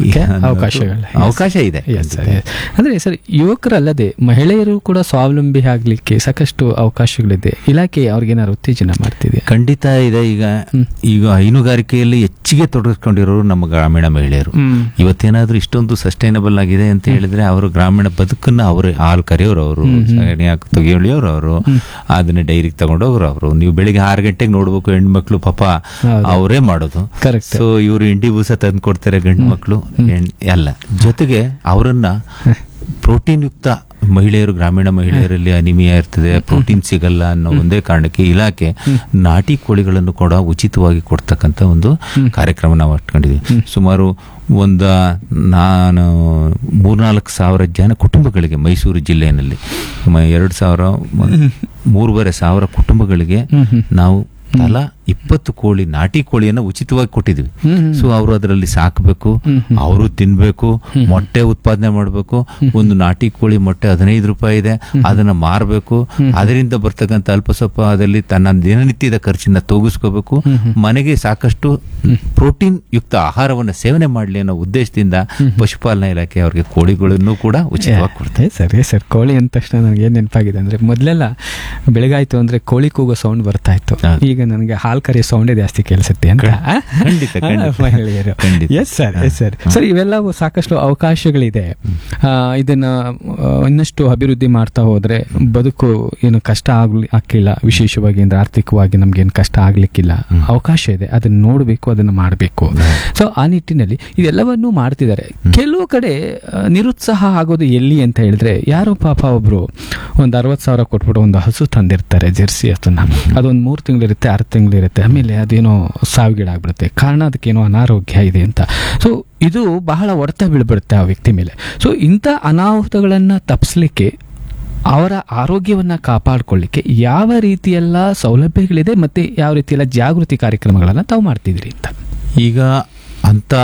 Speaker 1: ಅವಕಾಶ ಇದೆ.
Speaker 3: ಅಂದ್ರೆ ಸರ್, ಯುವಕರಲ್ಲದೆ ಮಹಿಳೆಯರು ಕೂಡ ಸ್ವಾವಲಂಬಿ ಆಗ್ಲಿಕ್ಕೆ ಸಾಕಷ್ಟು ಅವಕಾಶಗಳಿದೆ. ಇಲಾಖೆ ಅವ್ರಿಗೇನಾದ್ರು ಉತ್ತೇಜನ ಮಾಡ್ತಿದೆ?
Speaker 1: ಖಂಡಿತ ಇದೆ. ಈಗ ಈಗ ಹೈನುಗಾರಿಕೆಯಲ್ಲಿ ಹೆಚ್ಚಿಗೆ ತೊಡಗಿಸ್ಕೊಂಡಿರೋರು ನಮ್ಮ ಗ್ರಾಮೀಣ ಮಹಿಳೆಯರು. ಇವತ್ತೇನಾದ್ರೂ ಇಷ್ಟೊಂದು ಸಸ್ಟೈನಬಲ್ ಆಗಿದೆ ಅಂತ ಹೇಳಿದ್ರೆ ಅವರು ಗ್ರಾಮೀಣ ಬದುಕನ್ನ ಅವರು ಹಾಲು ಕರೆಯೋರು, ಅವರು ಸಗಣಿ ಹಾಕಿ ತೆಗಿಯೋಳಿಯವರು, ಅವರು ಅದನ್ನ ಡೈರಿಗೆ ತಗೊಂಡವ್ರು. ಅವರು ನೀವು ಬೆಳಿಗ್ಗೆ ಆರು ಗಂಟೆಗೆ ನೋಡ್ಬೇಕು, ಹೆಣ್ಮಕ್ಳು ಪಾಪ ಅವರೇ ಮಾಡೋದು. ಸೊ ಇವರು ಇಂಡಿ ಬೂಸ ತಂದು ಕೊಡ್ತಾರೆ ಗಂಡು ಮಕ್ಳು ಎಲ್ಲ. ಜೊತೆಗೆ ಅವರನ್ನ ಪ್ರೋಟೀನ್ ಯುಕ್ತ ಮಹಿಳೆಯರು, ಗ್ರಾಮೀಣ ಮಹಿಳೆಯರಲ್ಲಿ ಅನಿಮಿಯಾ ಇರ್ತದೆ, ಪ್ರೋಟೀನ್ ಸಿಗಲ್ಲ ಅನ್ನೋ ಒಂದೇ ಕಾರಣಕ್ಕೆ ಇಲಾಖೆ ನಾಟಿ ಕೋಳಿಗಳನ್ನು ಕೂಡ ಉಚಿತವಾಗಿ ಕೊಡ್ತಕ್ಕಂಥ ಒಂದು ಕಾರ್ಯಕ್ರಮ ನಾವು ಇಟ್ಕೊಂಡಿದ್ದೀವಿ. ಸುಮಾರು ಒಂದು ನಾನು ಮೂರ್ನಾಲ್ಕು ಸಾವಿರ ಜನ ಕುಟುಂಬಗಳಿಗೆ ಮೈಸೂರು ಜಿಲ್ಲೆಯಲ್ಲಿ ಎರಡು ಸಾವಿರ ಮೂರುವರೆ ಸಾವಿರ ಕುಟುಂಬಗಳಿಗೆ ನಾವು ತಲಾ ಇಪ್ಪತ್ತು ಕೋಳಿ, ನಾಟಿ ಕೋಳಿಯನ್ನ ಉಚಿತವಾಗಿ ಕೊಟ್ಟಿದ್ವಿ. ಸೊ ಅವರು ಅದರಲ್ಲಿ ಸಾಕಬೇಕು, ಅವರು ತಿನ್ಬೇಕು, ಮೊಟ್ಟೆ ಉತ್ಪಾದನೆ ಮಾಡಬೇಕು. ಒಂದು ನಾಟಿ ಕೋಳಿ ಮೊಟ್ಟೆ ಹದಿನೈದು ರೂಪಾಯಿ ಇದೆ, ಅದನ್ನ ಮಾರಬೇಕು. ಅದರಿಂದ ಬರ್ತಕ್ಕಂಥ ಅಲ್ಪ ಸ್ವಲ್ಪ ಅದರಲ್ಲಿ ತನ್ನ ದಿನನಿತ್ಯದ ಖರ್ಚನ್ನ ತೂಗಿಸ್ಕೋಬೇಕು. ಮನೆಗೆ ಸಾಕಷ್ಟು ಪ್ರೋಟೀನ್ ಯುಕ್ತ ಆಹಾರವನ್ನು ಸೇವನೆ ಮಾಡಲಿ ಅನ್ನೋ ಉದ್ದೇಶದಿಂದ ಪಶುಪಾಲನಾ ಇಲಾಖೆ ಅವರಿಗೆ ಕೋಳಿಗಳನ್ನು ಕೂಡ ಉಚಿತವಾಗಿ ಕೊಡ್ತಾರೆ.
Speaker 3: ಸರಿ ಸರ್, ಕೋಳಿ ಅಂದ ತಕ್ಷಣ ನನಗೆ ಏನ್ ನೆನಪಾಗಿದೆ ಅಂದ್ರೆ, ಮೊದಲೆಲ್ಲ ಬೆಳಗಾಯ್ತು ಅಂದ್ರೆ ಕೋಳಿ ಕೂಗೋ ಸೌಂಡ್ ಬರ್ತಾ ಇತ್ತು. ಈಗ ಈಗ ನನಗೆ ಹಾಲ್ ಕರೆಯೋ ಸೌಂಡೇ ಜಾಸ್ತಿ ಕೇಳಿಸುತ್ತೆ ಅಂತ
Speaker 1: ಖಂಡಿತ, ಖಂಡಿತ.
Speaker 3: ಮಹಿಳೆಯರು.
Speaker 1: ಖಂಡಿತ.
Speaker 3: Yes sir, yes sir. Sir, ಇವೆಲ್ಲವೂ ಸಾಕಷ್ಟು ಅವಕಾಶಗಳಿದೆ. ಆ, ಇದನ್ನ ಆ, ಇನ್ನಷ್ಟು ಅಭಿವೃದ್ಧಿ ಮಾಡ್ತಾ ಹೋದ್ರೆ ಬದುಕು ಏನು ಕಷ್ಟ ಆಗ್ಲಿ ಆಗ್ಲಿಲ್ಲ, ವಿಶೇಷವಾಗಿ ಅಂದ್ರೆ ಆರ್ಥಿಕವಾಗಿ ನಮ್ಗೇನು ಕಷ್ಟ ಆಗ್ಲಿಕ್ಕಿಲ್ಲ. ಅವಕಾಶ ಇದೆ, ಅದನ್ನ ನೋಡಬೇಕು, ಅದನ್ನ ಮಾಡಬೇಕು. ಸೊ ಆ ನಿಟ್ಟಿನಲ್ಲಿ ಇದೆಲ್ಲವನ್ನೂ ಮಾಡ್ತಿದ್ದಾರೆ. ಕೆಲವು ಕಡೆ ಆ, ನಿರುತ್ಸಾಹ ಆಗೋದು ಎಲ್ಲಿ ಅಂತ ಹೇಳಿದ್ರೆ, ಯಾರೋ ಪಾಪ ಒಬ್ರು ಒಂದು ಅರವತ್ತು ಸಾವಿರ ಕೊಟ್ಬಿಟ್ಟು ಒಂದು ಹಸು ತಂದಿರ್ತಾರೆ, ಜೆರ್ಸಿ ಹಸುನ. ಅದೊಂದು ಮೂರು ತಿಂಗಳಿರುತ್ತೆ, ಆರು ತಿಂಗಳಿರುತ್ತೆ, ಆಮೇಲೆ ಅದೇನೋ ಸಾವಿಗೀಡಾಗ್ಬಿಡುತ್ತೆ. ಕಾರಣ ಅದಕ್ಕೇನೋ ಅನಾರೋಗ್ಯ ಇದೆ ಅಂತ. ಸೊ ಇದು ಬಹಳ ಹೊಡೆತ ಬೀಳ್ಬಿಡುತ್ತೆ ಆ ವ್ಯಕ್ತಿ ಮೇಲೆ. ಸೊ ಇಂಥ ಅನಾಹುತಗಳನ್ನು ತಪ್ಪಿಸ್ಲಿಕ್ಕೆ, ಅವರ ಆರೋಗ್ಯವನ್ನ ಕಾಪಾಡಿಕೊಳ್ಳಿಕ್ಕೆ ಯಾವ ರೀತಿಯೆಲ್ಲ ಸೌಲಭ್ಯಗಳಿದೆ ಮತ್ತೆ ಯಾವ ರೀತಿಯೆಲ್ಲ ಜಾಗೃತಿ ಕಾರ್ಯಕ್ರಮಗಳನ್ನು ತಾವು ಮಾಡ್ತಿದ್ರಿ ಅಂತ?
Speaker 1: ಈಗ ಅಂತ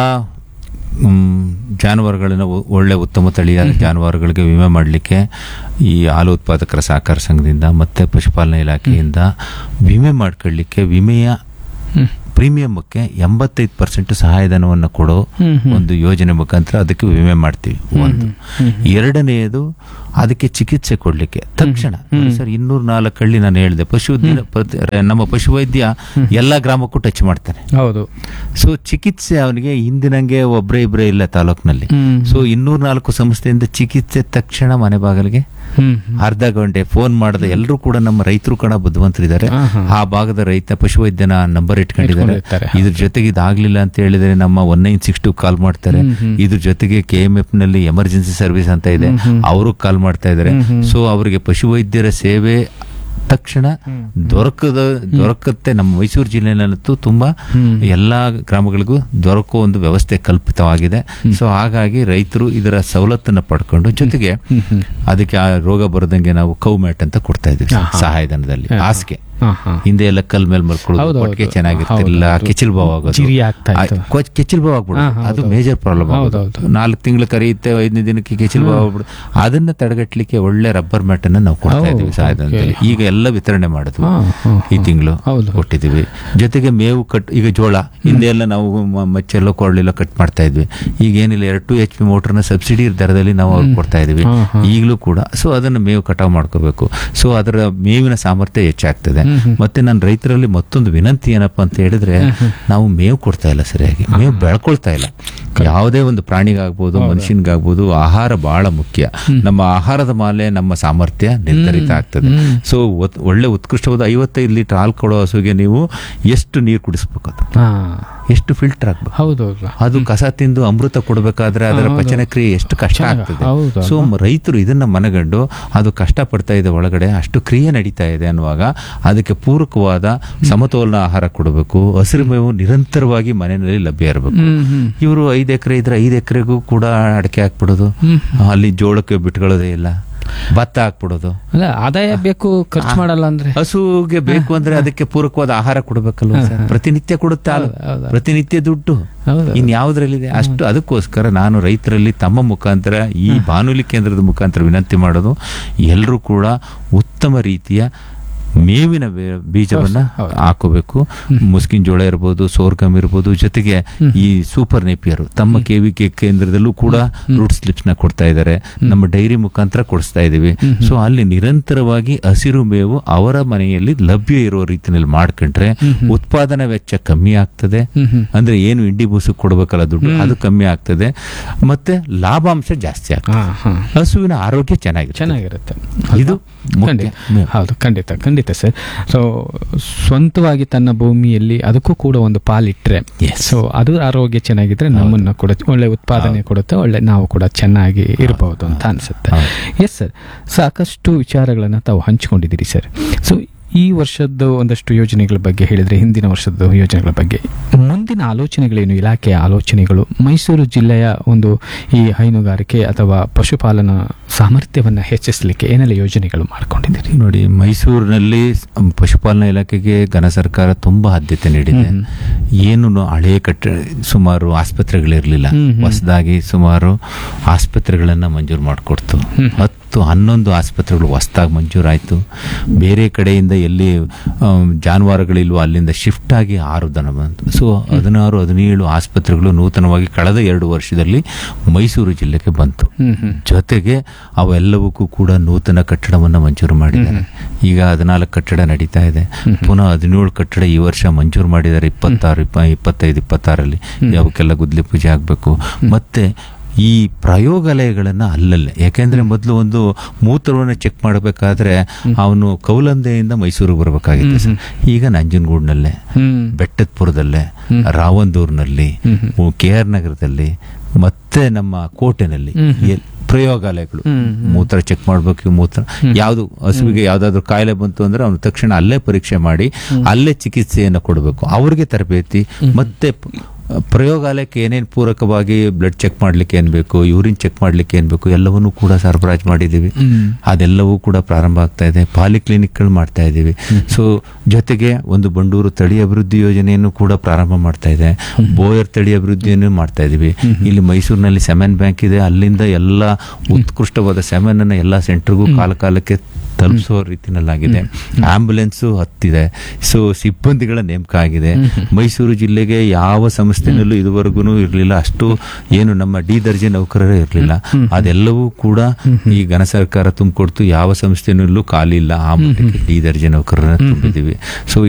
Speaker 1: ಜಾನುವಾರುಗಳನ್ನ ಒಳ್ಳೆ ಉತ್ತಮ ತಳಿಯ ಜಾನುವಾರುಗಳಿಗೆ ವಿಮೆ ಮಾಡಲಿಕ್ಕೆ ಈ ಹಾಲು ಉತ್ಪಾದಕರ ಸಹಕಾರ ಸಂಘದಿಂದ ಮತ್ತೆ ಪಶುಪಾಲನಾ ಇಲಾಖೆಯಿಂದ ವಿಮೆ ಮಾಡ್ಕೊಳ್ಳಿಕ್ಕೆ ವಿಮೆಯ ಪ್ರೀಮಿಯಂಕ್ಕೆ ಎಂಬತ್ತೈದು ಪರ್ಸೆಂಟ್ ಸಹಾಯಧನವನ್ನು ಕೊಡೋ ಒಂದು ಯೋಜನೆ ಮುಖಾಂತರ ಅದಕ್ಕೆ ವಿಮೆ ಮಾಡ್ತೀವಿ. ಒಂದು. ಎರಡನೆಯದು, ಅದಕ್ಕೆ ಚಿಕಿತ್ಸೆ ಕೊಡ್ಲಿಕ್ಕೆ ತಕ್ಷಣ ಸರ್ ಇನ್ನೂರ ನಾಲ್ಕು ಹಳ್ಳಿ ನಾನು ಹೇಳಿದೆ, ಪಶು ನಮ್ಮ ಪಶುವೈದ್ಯ ಎಲ್ಲಾ ಗ್ರಾಮಕ್ಕೂ ಟಚ್ ಮಾಡ್ತಾನೆ.
Speaker 3: ಹೌದು.
Speaker 1: ಸೊ ಚಿಕಿತ್ಸೆ ಅವನಿಗೆ ಹಿಂದಿನಂಗೆ ಒಬ್ಬರೇ ಇಬ್ಬರೇ ಇಲ್ಲ ತಾಲೂಕಿನಲ್ಲಿ. ಸೊ ಇನ್ನೂರ ನಾಲ್ಕು ಸಂಸ್ಥೆಯಿಂದ ಚಿಕಿತ್ಸೆ ತಕ್ಷಣ ಮನೆ ಬಾಗಿಲಿಗೆ ಅರ್ಧ ಗಂಟೆ ಫೋನ್ ಮಾಡಿದ ಎಲ್ಲರೂ ಕೂಡ ನಮ್ಮ ರೈತರು ಕಣ ಬುದ್ಧಿವಂತರಿದ್ದಾರೆ. ಆ ಭಾಗದ ರೈತ ಪಶುವೈದ್ಯನ ನಂಬರ್ ಇಟ್ಕೊಂಡಿದ್ದಾರೆ. ಇದ್ರ ಜೊತೆಗೆ ಇದಾಗ್ಲಿಲ್ಲ ಅಂತ ಹೇಳಿದ್ರೆ ನಮ್ಮ ಒನ್ ನೈನ್ ಸಿಕ್ಸ್ ಟು ಕಾಲ್ ಮಾಡ್ತಾರೆ. ಇದ್ರ ಜೊತೆಗೆ ಕೆ ಎಂ ಎಫ್ ನಲ್ಲಿ ಎಮರ್ಜೆನ್ಸಿ ಸರ್ವಿಸ್ ಅಂತ ಇದೆ, ಅವರು ಕಾಲ್ ಮಾಡ್ತಾ ಇದ್ದಾರೆ. ಸೊ ಅವರಿಗೆ ಪಶುವೈದ್ಯರ ಸೇವೆ ತಕ್ಷಣ ದೊರಕದ ದೊರಕತ್ತೆ. ನಮ್ಮ ಮೈಸೂರು ಜಿಲ್ಲೆನಲ್ಲಂತೂ ತುಂಬಾ ಎಲ್ಲಾ ಗ್ರಾಮಗಳಿಗೂ ದೊರಕುವ ಒಂದು ವ್ಯವಸ್ಥೆ ಕಲ್ಪಿತವಾಗಿದೆ. ಸೊ ಹಾಗಾಗಿ ರೈತರು ಇದರ ಸವಲತ್ತನ್ನು ಪಡ್ಕೊಂಡು, ಜೊತೆಗೆ ಅದಕ್ಕೆ ಆ ರೋಗ ಬರದಂಗೆ ನಾವು ಕೌ ಮ್ಯಾಟ್ ಅಂತ ಕೊಡ್ತಾ ಇದ್ದೀವಿ ಸಹಾಯಧನದಲ್ಲಿ. ಹಾಸಿಗೆ ಹಿಂದೆ ಎಲ್ಲ ಕಲ್ ಮೇಲೆ ಮಲ್ಕೊಳ್ಳೋದು, ಕೊಟ್ಟಿಗೆ ಚೆನ್ನಾಗಿರ್ತಿರ್ಲಿಲ್ಲ, ಕೆಚ್ಚಲ್ ಬಾವ್ ಆಗೋದು, ಕೆಚ್ಚಲ್ ಬಾವ್ ಆಗ್ಬಿಡೋದು, ಅದು ಮೇಜರ್ ಪ್ರಾಬ್ಲಮ್ ಆಗೋದು. ನಾಲ್ಕು ತಿಂಗಳು ಕರೆಯುತ್ತೆ, ಐದನೇ ದಿನಕ್ಕೆ ಕೆಚ್ಚಲ್ ಬಾವ್ ಆಗ್ಬಿಡೋದು. ಅದನ್ನ ತಡೆಗಟ್ಟಲಿಕ್ಕೆ ಒಳ್ಳೆ ರಬ್ಬರ್ ಮ್ಯಾಟ್ ಅನ್ನ ನಾವು ಕೊಡ್ತಾ ಇದೀವಿ ಸಹಾಯಧನದಲ್ಲಿ. ಈಗ ಎಲ್ಲ ವಿತರಣೆ ಮಾಡಿದ್ವಿ, ಈ ತಿಂಗಳು ಕೊಟ್ಟಿದ್ದೀವಿ. ಜೊತೆಗೆ ಮೇವು ಕಟ್, ಈಗ ಜೋಳ ಹಿಂದೆ ಎಲ್ಲ ನಾವು ಮಚ್ಚೆಲ್ಲೋ ಕೊರಳೆಲ್ಲ ಕಟ್ ಮಾಡ್ತಾ ಇದ್ವಿ. ಈಗ ಏನಿಲ್ಲ, ಎರಡು ಟು ಎಚ್ ಪಿ ಮೋಟರ್ನ ಸಬ್ಸಿಡಿ ದರದಲ್ಲಿ ನಾವು ಅವ್ರಿಗೆ ಕೊಡ್ತಾ ಇದೀವಿ ಈಗಲೂ ಕೂಡ. ಸೊ ಅದನ್ನು ಮೇವು ಕಟಾವ್ ಮಾಡ್ಕೋಬೇಕು. ಸೊ ಅದರ ಮೇವಿನ ಸಾಮರ್ಥ್ಯ ಹೆಚ್ಚಾಗ್ತದೆ. ಮತ್ತೆ ನಾನು ರೈತರಲ್ಲಿ ಮತ್ತೊಂದು ವಿನಂತಿ ಏನಪ್ಪಾ ಅಂತ ಹೇಳಿದ್ರೆ, ನಾವು ಮೇವು ಕೊಡ್ತಾ ಇಲ್ಲ ಸರಿಯಾಗಿ, ಮೇವು ಬೆಳ್ಕೊಳ್ತಾ ಇಲ್ಲ. ಯಾವುದೇ ಒಂದು ಪ್ರಾಣಿಗಾಗ್ಬೋದು, ಮನುಷ್ಯನ್ಗಾಗ್ಬೋದು, ಆಹಾರ ಬಹಳ ಮುಖ್ಯ. ನಮ್ಮ ಆಹಾರದ ಮೇಲೆ ನಮ್ಮ ಸಾಮರ್ಥ್ಯ ನಿರ್ಧರಿತ ಆಗ್ತದೆ. ಸೊ ಒಳ್ಳೆ ಉತ್ಕೃಷ್ಟವಾದ ಐವತ್ತೈದು ಲೀಟರ್ ಹಾಲು ಕೊಡೋ ಹಸುಗೆ ನೀವು ಎಷ್ಟು ನೀರು ಕುಡಿಸ್ಬೇಕು, ಅದು ಎಷ್ಟು ಫಿಲ್ಟರ್ ಆಗ್ಬೇಕು.
Speaker 3: ಹೌದೌದು.
Speaker 1: ಅದು ಕಸ ತಿಂದು ಅಮೃತ ಕೊಡಬೇಕಾದ್ರೆ ಅದರ ಪಚನ ಕ್ರಿಯೆ ಎಷ್ಟು ಕಷ್ಟ ಆಗ್ತದೆ. ಸೊ ರೈತರು ಇದನ್ನ ಮನಗಂಡು, ಅದು ಕಷ್ಟ ಪಡ್ತಾ ಇದೆ ಒಳಗಡೆ, ಅಷ್ಟು ಕ್ರಿಯೆ ನಡೀತಾ ಇದೆ ಅನ್ನುವಾಗ ಅದಕ್ಕೆ ಪೂರಕವಾದ ಸಮತೋಲನ ಆಹಾರ ಕೊಡಬೇಕು. ಹಸಿರು ಮೇವು ನಿರಂತರವಾಗಿ ಮನೆಯಲ್ಲಿ ಲಭ್ಯ ಇರಬೇಕು. ಇವರು ಐದು ಎಕರೆ ಇದ್ರೆ ಐದು ಎಕರೆಗೂ ಕೂಡ ಅಡಕೆ ಹಾಕ್ಬಿಡೋದು, ಅಲ್ಲಿ ಜೋಳಕ್ಕೆ ಬಿಟ್ಕೊಳ್ಳೋದೇ ಇಲ್ಲ, ಭತ್ತ ಹಾಕ್ಬಿಡೋದು.
Speaker 3: ಅಲ್ಲ, ಆದಾಯ ಬೇಕು, ಖರ್ಚು ಮಾಡಲ್ಲ ಅಂದ್ರೆ.
Speaker 1: ಹಸುಗೆ ಬೇಕು ಅಂದ್ರೆ ಅದಕ್ಕೆ ಪೂರಕವಾದ ಆಹಾರ ಕೊಡಬೇಕಲ್ವ ಸರ್? ಪ್ರತಿನಿತ್ಯ ಕೊಡುತ್ತೆ ಹಾಲು, ಪ್ರತಿನಿತ್ಯ ದುಡ್ಡು ಇನ್ ಯಾವ್ದ್ರಲ್ಲಿದೆ ಅಷ್ಟು. ಅದಕ್ಕೋಸ್ಕರ ನಾನು ರೈತರಲ್ಲಿ ತಮ್ಮ ಮುಖಾಂತರ, ಈ ಬಾನುಲಿ ಕೇಂದ್ರದ ಮುಖಾಂತರ ವಿನಂತಿ ಮಾಡೋದು, ಎಲ್ಲರೂ ಕೂಡ ಉತ್ತಮ ರೀತಿಯ ಮೇವಿನ ಬೀಜವನ್ನ ಹಾಕೋಬೇಕು. ಮುಸ್ಕಿನ್ ಜೋಳ ಇರ್ಬೋದು, ಸೋರ್ಗಮ್ ಇರ್ಬೋದು, ಜೊತೆಗೆ ಈ ಸೂಪರ್ ನೇಪಿಯರ್ ತಮ್ಮ ಕೆವಿಕೆ ಕೇಂದ್ರದಲ್ಲೂ ಕೂಡ ರೂಟ್ ಸ್ಲಿಪ್ಸ್ ನ ಕೊಡ್ತಾ ಇದ್ದಾರೆ. ನಮ್ಮ ಡೈರಿ ಮುಖಾಂತರ ಕೊಡಿಸ್ತಾ ಇದೀವಿ. ಸೊ ಅಲ್ಲಿ ನಿರಂತರವಾಗಿ ಹಸಿರು ಮೇವು ಅವರ ಮನೆಯಲ್ಲಿ ಲಭ್ಯ ಇರುವ ರೀತಿಯಲ್ಲಿ ಮಾಡ್ಕೊಂಡ್ರೆ ಉತ್ಪಾದನಾ ವೆಚ್ಚ ಕಮ್ಮಿ ಆಗ್ತದೆ. ಅಂದ್ರೆ ಏನು ಇಂಡಿ ಬೂಸು ಕೊಡ್ಬೇಕಲ್ಲ ದುಡ್ಡು, ಅದು ಕಮ್ಮಿ ಆಗ್ತದೆ. ಮತ್ತೆ ಲಾಭಾಂಶ ಜಾಸ್ತಿ ಆಗ್ತದೆ. ಹಸುವಿನ ಆರೋಗ್ಯ ಚೆನ್ನಾಗಿರುತ್ತೆ
Speaker 3: ಚೆನ್ನಾಗಿರುತ್ತೆ
Speaker 1: ಇದು
Speaker 3: ಹೌದು, ಖಂಡಿತ ಖಂಡಿತ ಸರ್. ಸೊ ಸ್ವಂತವಾಗಿ ತನ್ನ ಭೂಮಿಯಲ್ಲಿ ಅದಕ್ಕೂ ಕೂಡ ಒಂದು ಪಾಲಿಟ್ರೆ, ಸೊ ಅದು ಆರೋಗ್ಯ ಚೆನ್ನಾಗಿದ್ರೆ ನಮ್ಮನ್ನು ಕೂಡ ಒಳ್ಳೆ ಉತ್ಪಾದನೆ ಕೊಡುತ್ತೆ, ಒಳ್ಳೆ ನಾವು ಕೂಡ ಚೆನ್ನಾಗಿ ಇರಬಹುದು ಅಂತ ಅನ್ಸುತ್ತೆ. ಎಸ್ ಸರ್, ಸಾಕಷ್ಟು ವಿಚಾರಗಳನ್ನ ತಾವು ಹಂಚಿಕೊಂಡಿದ್ದೀರಿ ಸರ್. ಸೊ ಈ ವರ್ಷದ ಒಂದಷ್ಟು ಯೋಜನೆಗಳ ಬಗ್ಗೆ ಹೇಳಿದ್ರೆ, ಹಿಂದಿನ ವರ್ಷದ ಯೋಜನೆಗಳ ಬಗ್ಗೆ ಮುಂದಿನ ಆಲೋಚನೆಗಳೇನು, ಇಲಾಖೆಯ ಆಲೋಚನೆಗಳು, ಮೈಸೂರು ಜಿಲ್ಲೆಯ ಒಂದು ಈ ಹೈನುಗಾರಿಕೆ ಅಥವಾ ಪಶುಪಾಲನಾ ಸಾಮರ್ಥ್ಯವನ್ನು ಹೆಚ್ಚಿಸಲಿಕ್ಕೆ ಏನೆಲ್ಲ ಯೋಜನೆಗಳು ಮಾಡ್ಕೊಂಡಿದ್ದೀರಿ?
Speaker 1: ನೋಡಿ, ಮೈಸೂರಿನಲ್ಲಿ ಪಶುಪಾಲನಾ ಇಲಾಖೆಗೆ ಘನ ಸರ್ಕಾರ ತುಂಬಾ ಆದ್ಯತೆ ನೀಡಿದೆ. ಏನು ಹಳೆಯ ಕಟ್ಟ ಸುಮಾರು ಆಸ್ಪತ್ರೆಗಳಿರಲಿಲ್ಲ, ಹೊಸದಾಗಿ ಸುಮಾರು ಆಸ್ಪತ್ರೆಗಳನ್ನ ಮಂಜೂರು ಮಾಡಿಕೊಡ್ತು. ಹತ್ತು ಹತ್ತು ಹನ್ನೊಂದು ಆಸ್ಪತ್ರೆಗಳು ಹೊಸದಾಗಿ ಮಂಜೂರಾಯಿತು. ಬೇರೆ ಕಡೆಯಿಂದ ಎಲ್ಲಿ ಆಮ್, ಜಾನುವಾರುಗಳಿಲ್ವೋ ಅಲ್ಲಿಂದ ಶಿಫ್ಟ್ ಆಗಿ ಆರು ದನ ಬಂತು. ಸೊ ಹದಿನಾರು ಹದಿನೇಳು ಆಸ್ಪತ್ರೆಗಳು ನೂತನವಾಗಿ ಕಳೆದ ಎರಡು ವರ್ಷದಲ್ಲಿ ಮೈಸೂರು ಜಿಲ್ಲೆಗೆ ಬಂತು.
Speaker 3: ಹ್ಮ್ ಹ್ಮ್
Speaker 1: ಜೊತೆಗೆ ಅವೆಲ್ಲವಕ್ಕೂ ಕೂಡ ನೂತನ ಕಟ್ಟಡವನ್ನು ಮಂಜೂರು ಮಾಡಿದ್ದಾರೆ. ಈಗ ಹದಿನಾಲ್ಕು ಕಟ್ಟಡ ನಡೀತಾ ಇದೆ. ಪುನಃ ಹದಿನೇಳು ಕಟ್ಟಡ ಈ ವರ್ಷ ಮಂಜೂರು ಮಾಡಿದ್ದಾರೆ. ಇಪ್ಪತ್ತಾರು ಇಪ್ಪ ಇಪ್ಪತ್ತೈದು ಇಪ್ಪತ್ತಾರಲ್ಲಿ ಯಾವಕ್ಕೆಲ್ಲ ಗುದ್ಲಿ ಪೂಜೆ ಆಗಬೇಕು. ಮತ್ತೆ ಈ ಪ್ರಯೋಗಾಲಯಗಳನ್ನ ಅಲ್ಲಲ್ಲೇ, ಯಾಕೆಂದ್ರೆ ಮೊದಲು ಒಂದು ಮೂತ್ರವನ್ನು ಚೆಕ್ ಮಾಡಬೇಕಾದ್ರೆ ಅವನು ಕೌಲಂದೆಯಿಂದ ಮೈಸೂರಿಗೆ ಬರಬೇಕಾಗಿತ್ತು ಸರ್. ಈಗ ನಂಜನಗೂಡಿನಲ್ಲೇ,
Speaker 3: ಹ್ಮ್
Speaker 1: ಬೆಟ್ಟದಪುರದಲ್ಲೇ, ರಾವಂದೂರಿನಲ್ಲಿ, ಕೆ ಆರ್ ನಗರದಲ್ಲಿ, ಮತ್ತೆ ನಮ್ಮ ಕೋಟೆನಲ್ಲಿ ಎಲ್- ಪ್ರಯೋಗಾಲಯಗಳು. ಮೂತ್ರ ಚೆಕ್ ಮಾಡ್ಬೇಕು. ಮೂತ್ರ ಯಾವ್ದು ಹಸುವಿಗೆ ಯಾವ್ದಾದ್ರು ಕಾಯಿಲೆ ಬಂತು ಅಂದ್ರೆ ಅವ್ನು ತಕ್ಷಣ ಅಲ್ಲೇ ಪರೀಕ್ಷೆ ಮಾಡಿ ಅಲ್ಲೇ ಚಿಕಿತ್ಸೆಯನ್ನು ಕೊಡಬೇಕು. ಅವ್ರಿಗೆ ತರಬೇತಿ, ಮತ್ತೆ ಪ್ರಯೋಗಾಲಯಕ್ಕೆ ಏನೇನು ಪೂರಕವಾಗಿ ಬ್ಲಡ್ ಚೆಕ್ ಮಾಡ್ಲಿಕ್ಕೆ ಏನ್ ಬೇಕು, ಯೂರಿನ್ ಚೆಕ್ ಮಾಡ್ಲಿಕ್ಕೆ ಏನ್ ಬೇಕು, ಎಲ್ಲವನ್ನೂ ಕೂಡ ಸರಬರಾಜು ಮಾಡಿದೀವಿ. ಅದೆಲ್ಲವೂ ಕೂಡ ಪ್ರಾರಂಭ ಆಗ್ತಾ ಇದೆ. ಪಾಲಿಕ್ಲಿನಿಕ್ಗಳು ಮಾಡ್ತಾ ಇದ್ದೀವಿ. ಸೊ ಜೊತೆಗೆ ಒಂದು ಬಂಡೂರು ತಳಿ ಅಭಿವೃದ್ಧಿ ಯೋಜನೆಯನ್ನು ಕೂಡ ಪ್ರಾರಂಭ ಮಾಡ್ತಾ ಇದೆ. ಬೋಯರ್ ತಳಿ ಅಭಿವೃದ್ಧಿಯನ್ನು ಮಾಡ್ತಾ ಇದೀವಿ. ಇಲ್ಲಿ ಮೈಸೂರಿನಲ್ಲಿ ಸೆಮೆನ್ ಬ್ಯಾಂಕ್ ಇದೆ. ಅಲ್ಲಿಂದ ಎಲ್ಲ ಉತ್ಕೃಷ್ಟವಾದ ಸೆಮೆನ್ ಅನ್ನ ಎಲ್ಲಾ ಸೆಂಟರ್ಗೂ ಕಾಲ ಕಾಲಕ್ಕೆ ತಲುಪಿಸೋ ರೀತಿನಲ್ಲಾಗಿದೆ. ಆಂಬ್ಯುಲೆನ್ಸ್ ಹತ್ತಿದೆ. ಸೊ ಸಿಬ್ಬಂದಿಗಳ ನೇಮಕ ಆಗಿದೆ. ಮೈಸೂರು ಜಿಲ್ಲೆಗೆ ಯಾವ ಸಂಸ್ಥೆನಲ್ಲೂ ಇದುವರೆಗೂ ಇರಲಿಲ್ಲ ಅಷ್ಟು ಏನು ನಮ್ಮ ಡಿ ದರ್ಜೆ ನೌಕರರೇ ಇರಲಿಲ್ಲ. ಅದೆಲ್ಲವೂ ಕೂಡ ಈ ಘನ ಸರ್ಕಾರ ತುಂಬಿಕೊಡ್ತು. ಯಾವ ಸಂಸ್ಥೆನಲ್ಲೂ ಖಾಲಿ ಇಲ್ಲ. ಆ ಮಟ್ಟಕ್ಕೆ ಡಿ ದರ್ಜೆ ನೌಕರರನ್ನ ತುಂಬಿದ್ದೀವಿ. ಸೊ